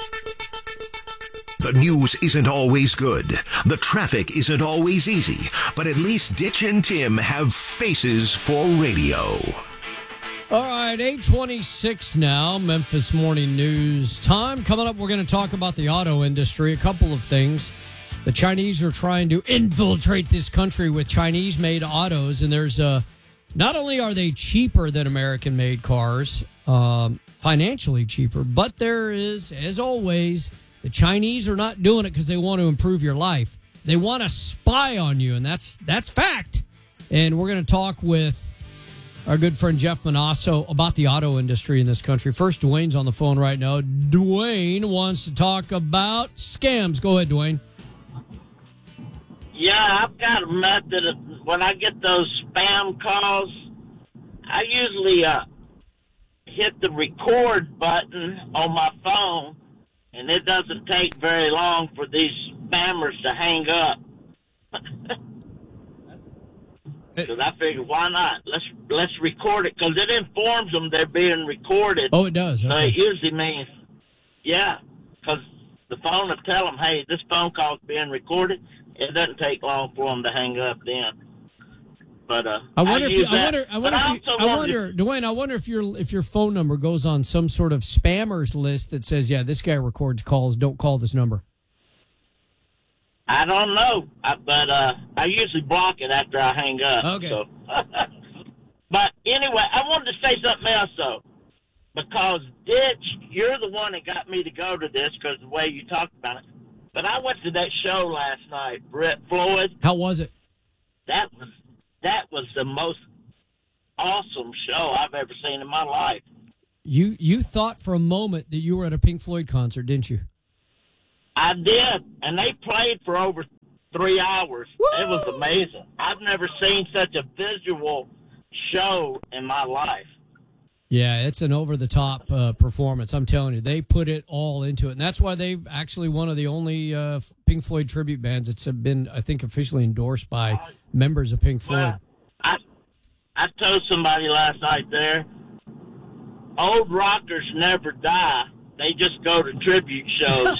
Speaker 4: The news isn't always good. The traffic isn't always easy. But at least Ditch and Tim have faces for radio.
Speaker 1: All right, eight twenty-six now, Memphis Morning News time. Coming up, we're going to talk about the auto industry, a couple of things. The Chinese are trying to infiltrate this country with Chinese-made autos, and there's a, not only are they cheaper than American-made cars, um, financially cheaper, but there is, as always, the Chinese are not doing it because they want to improve your life. They want to spy on you, and that's that's fact. And we're going to talk with our good friend Jeff Manasso about the auto industry in this country. First, Dwayne's on the phone right now. Dwayne wants to talk about scams. Go ahead, Dwayne.
Speaker 11: Yeah, I've got a method of, when I get those spam calls, I usually uh, hit the record button on my phone, and it doesn't take very long for these spammers to hang up. Because I figured, why not? Let's let's record it, because it informs them they're being recorded.
Speaker 1: Oh, it does. Okay.
Speaker 11: So it usually means Yeah, because the phone will tell them, hey, this phone call's being recorded. It doesn't take long for them to hang up then. But uh,
Speaker 1: I wonder
Speaker 11: I
Speaker 1: if you,
Speaker 11: use
Speaker 1: I
Speaker 11: that.
Speaker 1: wonder I wonder
Speaker 11: But
Speaker 1: if you,
Speaker 11: also
Speaker 1: I
Speaker 11: wanted-
Speaker 1: wonder Dwayne I wonder if your if your phone number goes on some sort of spammers list that says, yeah, this guy records calls, don't call this number.
Speaker 11: I don't know, I, but uh, I usually block it after I hang up.
Speaker 1: Okay.
Speaker 11: So. But anyway, I wanted to say something else though, because Ditch, you're the one that got me to go to this because the way you talked about it. But I went to that show last night, Brett Floyd.
Speaker 1: How was it?
Speaker 11: That was that was the most awesome show I've ever seen in my life.
Speaker 1: You you thought for a moment that you were at a Pink Floyd concert, didn't you?
Speaker 11: I did, and they played for over three hours. Woo! It was amazing. I've never seen such a visual show in my life.
Speaker 1: Yeah, it's an over-the-top uh, performance. I'm telling you, they put it all into it, and that's why they've actually one of the only uh, Pink Floyd tribute bands that's been, I think, officially endorsed by members of Pink Floyd.
Speaker 11: Well, I I told somebody last night there, old rockers never die. They just go to tribute shows.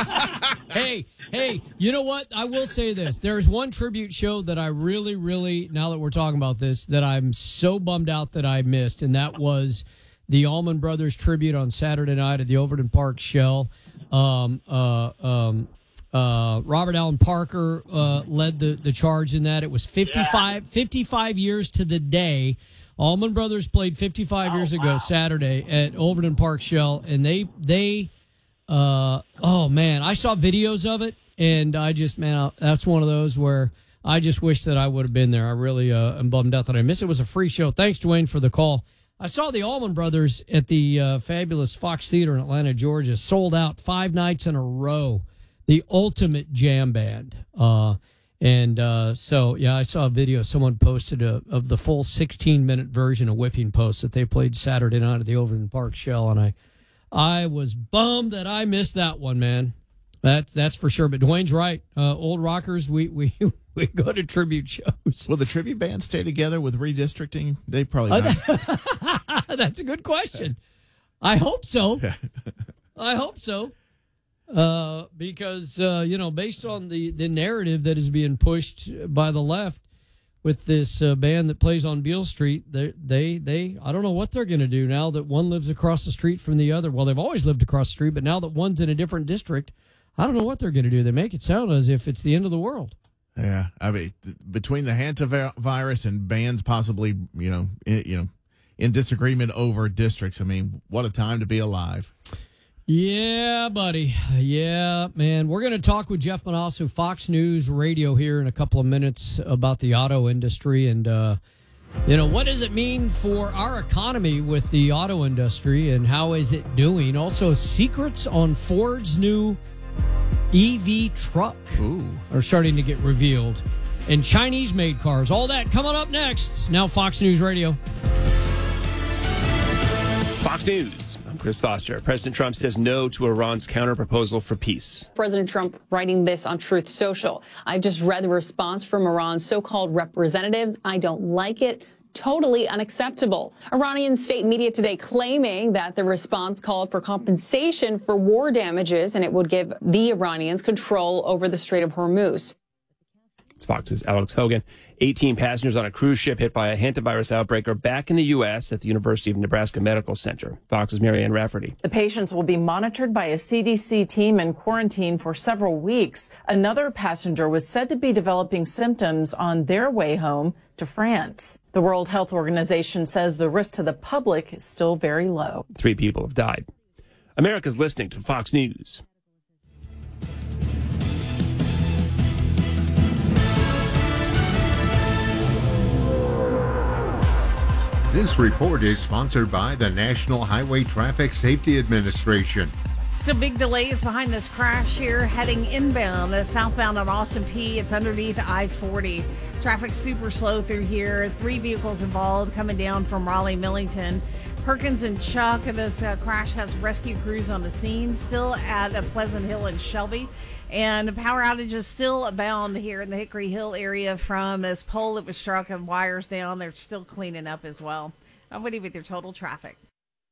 Speaker 1: Hey, hey, you know what? I will say this. There's one tribute show that I really, really, now that we're talking about this, that I'm so bummed out that I missed, and that was the Allman Brothers tribute on Saturday night at the Overton Park Shell. Um, uh, um, uh, Robert Allen Parker uh, led the, the charge in that. It was fifty-five, fifty-five years to the day. Allman Brothers played fifty-five years ago Saturday at Overton Park Shell, and they they uh oh man, I saw videos of it, and I just man, that's one of those where I just wish that I would have been there. I really uh, am bummed out that I missed it. It was a free show. Thanks, Dwayne, for the call. I saw the Allman Brothers at the uh, fabulous Fox Theater in Atlanta, Georgia, sold out five nights in a row. The ultimate jam band. Uh, And uh, so, yeah, I saw a video someone posted a, of the full sixteen-minute version of Whipping Post that they played Saturday night at the Overton Park Shell, and I I was bummed that I missed that one, man. That's that's for sure. But Dwayne's right. Uh, old rockers, we, we, we go to tribute shows.
Speaker 2: Will the tribute band stay together with redistricting? They probably not.
Speaker 1: That's a good question. I hope so. I hope so. Uh, because, uh, you know, based on the, the narrative that is being pushed by the left with this uh, band that plays on Beale Street, they, they, they, I don't know what they're going to do now that one lives across the street from the other. Well, they've always lived across the street, but now that one's in a different district, I don't know what they're going to do. They make it sound as if it's the end of the world.
Speaker 2: Yeah, I mean, th- between the hantavirus and bands possibly, you know, in, you know, in disagreement over districts, I mean, what a time to be alive.
Speaker 1: Yeah, buddy. Yeah, man. We're going to talk with Jeff Manasso, Fox News Radio, here in a couple of minutes about the auto industry and, uh, you know, what does it mean for our economy with the auto industry and how is it doing? Also, secrets on Ford's new E V truck
Speaker 2: Ooh.
Speaker 1: are starting to get revealed. And Chinese-made cars. All that coming up next. It's now Fox News Radio.
Speaker 13: Fox News. I'm Chris Foster. President Trump says no to Iran's counterproposal for peace.
Speaker 14: President Trump writing this on Truth Social. I just read the response from Iran's so-called representatives. I don't like it. Totally unacceptable. Iranian state media today claiming that the response called for compensation for war damages and it would give the Iranians control over the Strait of Hormuz.
Speaker 13: It's Fox's Alex Hogan. eighteen passengers on a cruise ship hit by a hantavirus outbreak are back in the U S at the University of Nebraska Medical Center. Fox's Marianne Rafferty.
Speaker 15: The patients will be monitored by a C D C team and quarantined for several weeks. Another passenger was said to be developing symptoms on their way home to France. The World Health Organization says the risk to the public is still very low.
Speaker 13: Three people have died. America's listening to Fox News.
Speaker 24: This report is sponsored by the National Highway Traffic Safety Administration.
Speaker 6: So big delays behind this crash here heading inbound, uh, southbound on Austin P. It's underneath I forty. Traffic super slow through here. Three vehicles involved coming down from Raleigh Millington. Perkins and Chuck, this uh, crash has rescue crews on the scene, still at uh, Pleasant Hill and Shelby. And power outages still abound here in the Hickory Hill area from this pole that was struck and wires down. They're still cleaning up as well. I'm waiting with your total traffic.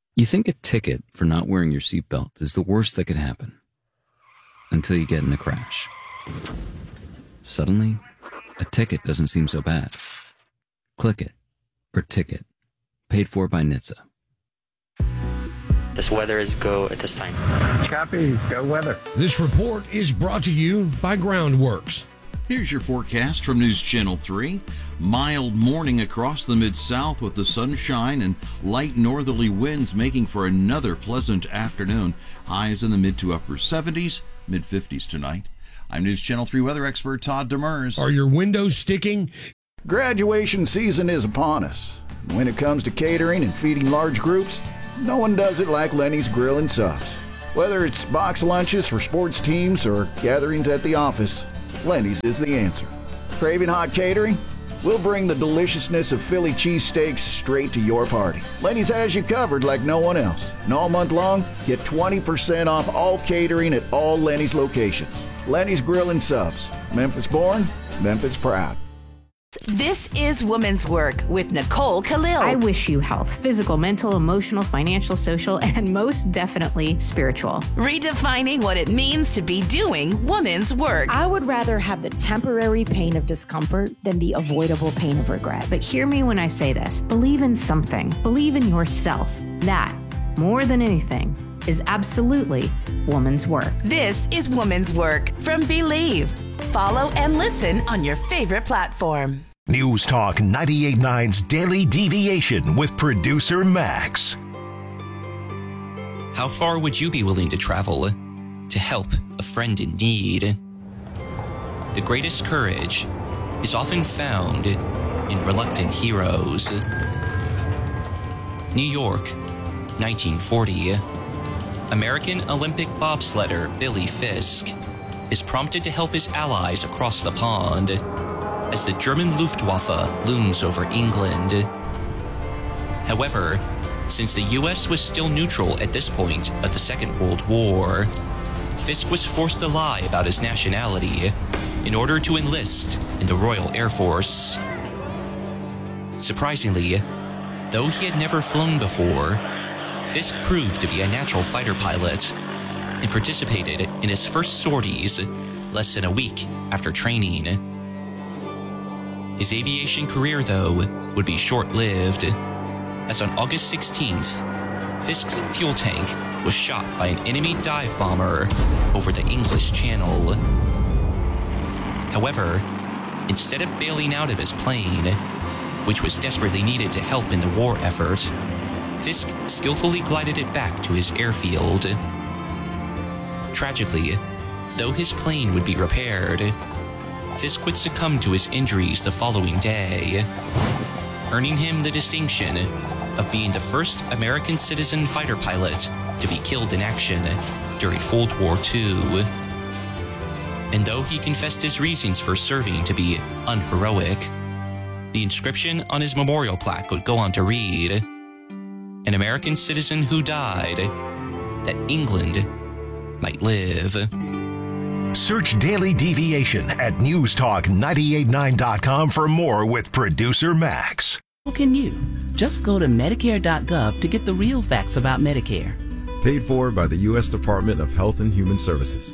Speaker 10: You think a ticket for not wearing your seatbelt is the worst that could happen. Until you get in a crash. Suddenly, a ticket doesn't seem so bad. Click it. Or ticket. Paid for by N H T S A.
Speaker 16: This weather is go at this time.
Speaker 18: Copy. Go weather.
Speaker 19: This report is brought to you by Groundworks.
Speaker 21: Here's your forecast from News Channel three. Mild morning across the Mid-South with the sunshine and light northerly winds making for another pleasant afternoon. Highs in the mid to upper seventies, mid fifties tonight. I'm News Channel three weather expert Todd Demers.
Speaker 19: Are your windows sticking?
Speaker 22: Graduation season is upon us. When it comes to catering and feeding large groups, no one does it like Lenny's Grill and Subs. Whether it's box lunches for sports teams or gatherings at the office, Lenny's is the answer. Craving hot catering? We'll bring the deliciousness of Philly cheesesteaks straight to your party. Lenny's has you covered like no one else. And all month long, get twenty percent off all catering at all Lenny's locations. Lenny's Grill and Subs. Memphis born, Memphis proud.
Speaker 25: This is Women's Work with Nicole Khalil.
Speaker 26: I wish you health, physical, mental, emotional, financial, social, and most definitely spiritual.
Speaker 25: Redefining what it means to be doing women's work.
Speaker 27: I would rather have the temporary pain of discomfort than the avoidable pain of regret.
Speaker 26: But hear me when I say this. Believe in something. Believe in yourself. That, more than anything, is absolutely woman's work.
Speaker 25: This is Women's Work from Believe. Follow and listen on your favorite platform.
Speaker 4: News Talk ninety-eight point nine's Daily Deviation with producer Max.
Speaker 12: How far would you be willing to travel to help a friend in need? The greatest courage is often found in reluctant heroes. New York, nineteen forty. American Olympic bobsledder Billy Fisk is prompted to help his allies across the pond as the German Luftwaffe looms over England. However, since the U S was still neutral at this point of the Second World War, Fisk was forced to lie about his nationality in order to enlist in the Royal Air Force. Surprisingly, though he had never flown before, Fisk proved to be a natural fighter pilot and participated in his first sorties less than a week after training. His aviation career, though, would be short-lived, as on August sixteenth, Fisk's fuel tank was shot by an enemy dive bomber over the English Channel. However, instead of bailing out of his plane, which was desperately needed to help in the war effort, Fisk skillfully glided it back to his airfield. Tragically, though his plane would be repaired, Fisk would succumb to his injuries the following day, earning him the distinction of being the first American citizen fighter pilot to be killed in action during World War Two. And though he confessed his reasons for serving to be unheroic, the inscription on his memorial plaque would go on to read, "An American citizen who died that England might live."
Speaker 4: Search Daily Deviation at news talk nine eight nine dot com for more with producer Max.
Speaker 28: How can you? Just go to Medicare dot gov to get the real facts about Medicare.
Speaker 29: Paid for by the U S Department of Health and Human Services.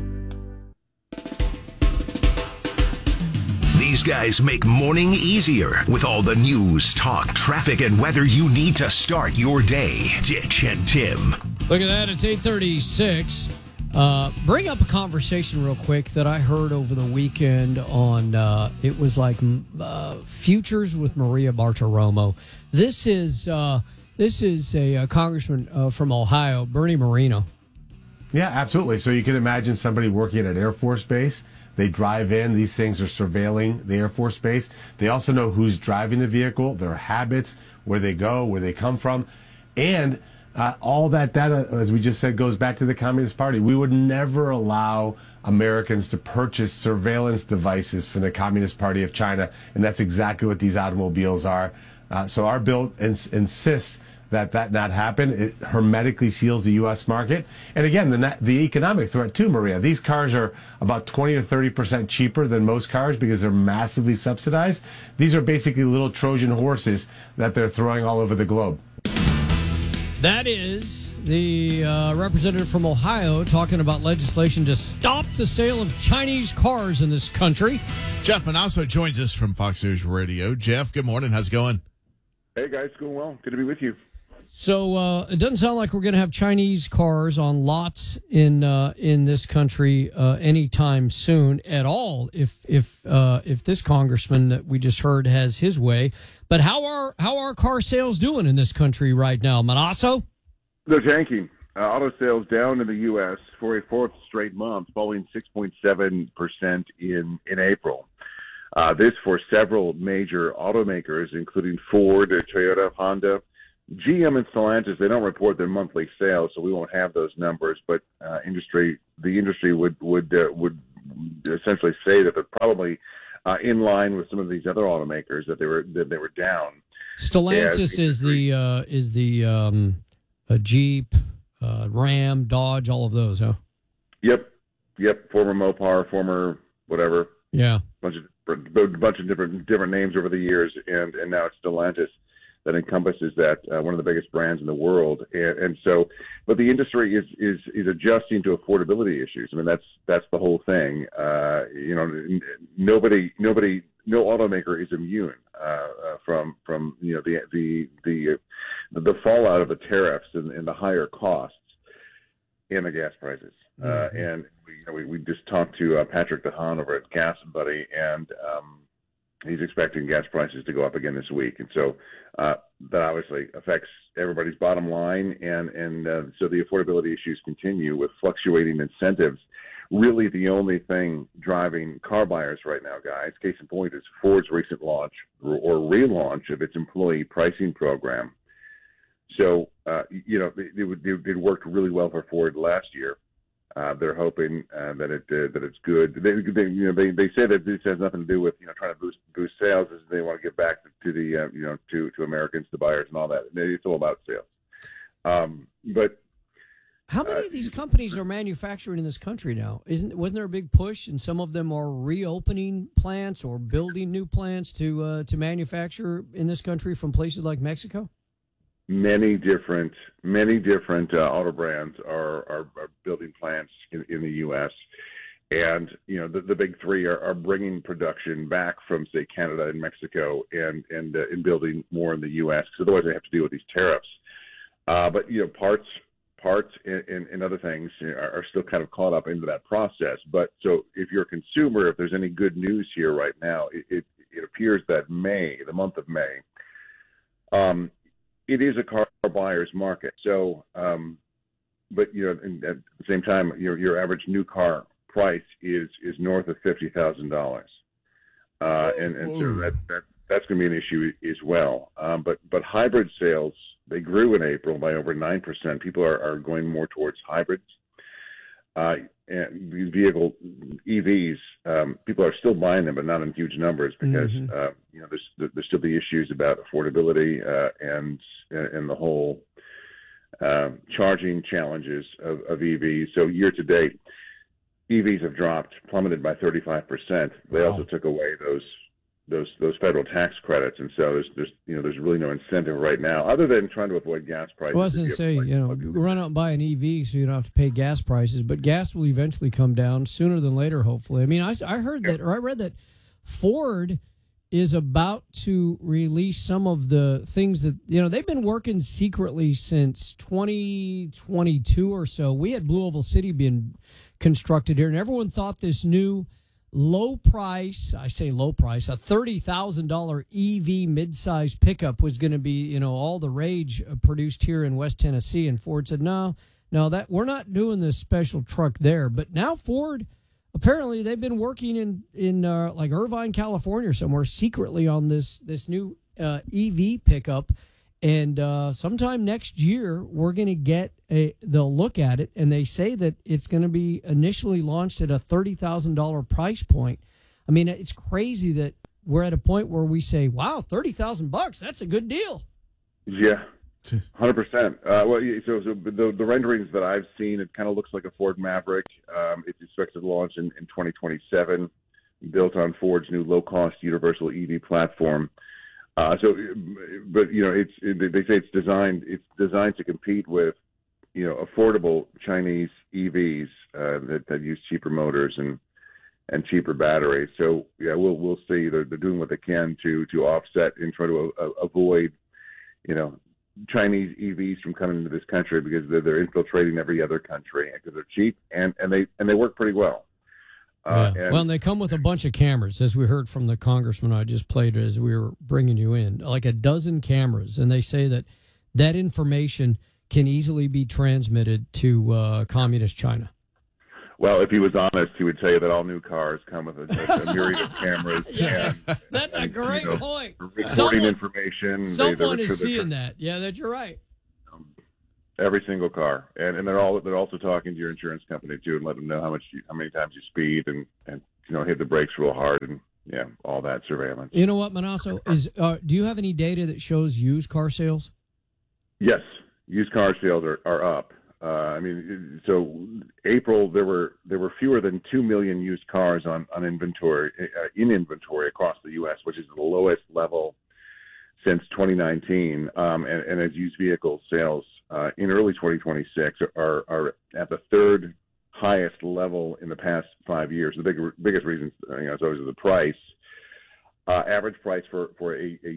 Speaker 4: These guys make morning easier with all the news, talk, traffic, and weather you need to start your day. Ditch and Tim.
Speaker 1: Look at that. It's eight thirty-six. Uh, bring up a conversation real quick that I heard over the weekend on, uh, it was like uh, Futures with Maria Bartiromo. This is uh, this is a, a congressman uh, from Ohio, Bernie Moreno.
Speaker 30: Yeah, absolutely. So you can imagine somebody working at an Air Force base. They drive in. These things are surveilling the Air Force base. They also know who's driving the vehicle, their habits, where they go, where they come from. And uh, all that data, as we just said, goes back to the Communist Party. We would never allow Americans to purchase surveillance devices from the Communist Party of China. And that's exactly what these automobiles are. Uh, so our bill ins- insists that that not happen. It hermetically seals the U S market. And again, the the economic threat too, Maria. These cars are about twenty or thirty percent cheaper than most cars because they're massively subsidized. These are basically little Trojan horses that they're throwing all over the globe.
Speaker 1: That is the uh, representative from Ohio talking about legislation to stop the sale of Chinese cars in this country.
Speaker 2: Jeff Manasso joins us from Fox News Radio. Jeff, good morning. How's it going?
Speaker 3: Hey, guys. Going well. Good to be with you.
Speaker 1: So uh, it doesn't sound like we're going to have Chinese cars on lots in uh, in this country uh, anytime soon at all. If if uh, if this congressman that we just heard has his way, but how are how are car sales doing in this country right now, Manasso?
Speaker 3: They're tanking. Uh, auto sales down in the U S for a fourth straight month, falling six point seven percent in in April. Uh, this for several major automakers, including Ford, Toyota, Honda. G M and Stellantis, they don't report their monthly sales, so we won't have those numbers. But uh, industry, the industry would would uh, would essentially say that they're probably uh, in line with some of these other automakers that they were that they were down.
Speaker 1: Stellantis is the uh, is the um, a Jeep, uh, Ram, Dodge, all of those, huh?
Speaker 3: Yep, yep. Former Mopar, former whatever.
Speaker 1: Yeah,
Speaker 3: bunch of bunch of different different names over the years, and and now it's Stellantis that encompasses that, uh, one of the biggest brands in the world. And, and so, but the industry is, is, is adjusting to affordability issues. I mean, that's, that's the whole thing. Uh, you know, nobody, nobody, no automaker is immune, uh, uh, from, from, you know, the, the, the, uh, the fallout of the tariffs and, and the higher costs and the gas prices. Mm-hmm. Uh, and we, you know, we, we just talked to uh, Patrick DeHaan over at Gas Buddy, and, um, he's expecting gas prices to go up again this week. And so uh, that obviously affects everybody's bottom line. And, and uh, so the affordability issues continue with fluctuating incentives. Really the only thing driving car buyers right now, guys, case in point, is Ford's recent launch or relaunch of its employee pricing program. So, uh, you know, it, it, it worked really well for Ford last year. Uh, they're hoping uh, that it uh, that it's good. They, they you know they, they say that this has nothing to do with you know trying to boost boost sales. As they want to get back to, to the uh, you know to, to Americans, to buyers, and all that. It's all about sales. Um, but
Speaker 1: how many uh, of these companies are manufacturing in this country now? Isn't wasn't there a big push, and some of them are reopening plants or building new plants to uh, to manufacture in this country from places like Mexico?
Speaker 3: Many different, many different uh, auto brands are, are, are building plants in, in the U S And, you know, the, the big three are, are bringing production back from, say, Canada and Mexico and, and, uh, and building more in the U S because otherwise they have to deal with these tariffs. Uh, but, you know, parts parts and, and, and other things are, are still kind of caught up into that process. But so if you're a consumer, if there's any good news here right now, it, it, it appears that May, the month of May, um, it is a car buyer's market. So, um, but you know, and at the same time, your your average new car price is is north of fifty thousand dollars, uh, and and so that that that's going to be an issue as well. Um, but but hybrid sales, they grew in April by over nine percent. People are, are going more towards hybrids. Uh, and these vehicle E Vs, um, people are still buying them, but not in huge numbers because mm-hmm. uh, you know there's there's still the issues about affordability uh, and and the whole uh, charging challenges of, of E Vs. So year to date, E Vs have dropped, plummeted by thirty-five percent. They wow. also took away those those those federal tax credits, and so there's there's you know there's really no incentive right now other than trying to avoid gas prices.
Speaker 1: I wasn't say you know run out and buy an E V so you don't have to pay gas prices, but gas will eventually come down sooner than later, hopefully. I mean, I, I heard that or I read that Ford is about to release some of the things that you know they've been working secretly since twenty twenty-two or so. We had Blue Oval City being constructed here, and everyone thought this new low price, I say low price, a thirty thousand dollars E V midsize pickup was going to be, you know, all the rage produced here in West Tennessee. And Ford said, no, no, that we're not doing this special truck there. But now Ford, apparently they've been working in, in uh, like Irvine, California or somewhere secretly on this, this new uh, E V pickup. And uh, sometime next year, we're going to get a, they'll look at it, and they say that it's going to be initially launched at a thirty thousand dollars price point. I mean, it's crazy that we're at a point where we say, wow, thirty thousand bucks, that's a good deal.
Speaker 3: Yeah, one hundred percent. Uh, well, so, so the, the renderings that I've seen, it kind of looks like a Ford Maverick. Um, it's expected to launch in, in twenty twenty-seven, built on Ford's new low-cost universal E V platform. Uh, so, but you know, it's it, they say it's designed it's designed to compete with, you know, affordable Chinese E Vs uh, that, that use cheaper motors and and cheaper batteries. So yeah, we'll we'll see. They're, they're doing what they can to to offset and try to uh, avoid, you know, Chinese E Vs from coming into this country because they're, they're infiltrating every other country because they're cheap and, and they and they work pretty well. Uh,
Speaker 1: yeah.
Speaker 3: and,
Speaker 1: well, and they come with a bunch of cameras, as we heard from the congressman I just played as we were bringing you in, like a dozen cameras, and they say that that information can easily be transmitted to uh, communist China.
Speaker 3: Well, if he was honest, he would say that all new cars come with a, a, a myriad of cameras.
Speaker 1: Yeah,
Speaker 3: and,
Speaker 1: that's a
Speaker 3: and,
Speaker 1: great
Speaker 3: you know,
Speaker 1: point.
Speaker 3: Recording
Speaker 1: Someone,
Speaker 3: information.
Speaker 1: Someone
Speaker 3: they,
Speaker 1: is
Speaker 3: they're,
Speaker 1: seeing that. Yeah, that you're right.
Speaker 3: Every single car, and and they're all they're also talking to your insurance company too, and let them know how much you, how many times you speed, and and you know hit the brakes real hard, and yeah, all that surveillance.
Speaker 1: You know what, Manasso is? Uh, do you have any data that shows used car sales?
Speaker 3: Yes, used car sales are are up. Uh, I mean, so April there were there were fewer than two million used cars on on inventory uh, in inventory across the U S, which is the lowest level since twenty nineteen. Um, and, and as used vehicle sales uh, in early twenty twenty-six are are at the third highest level in the past five years. The big, biggest reason, you know, is always the price. Uh, average price for for a, a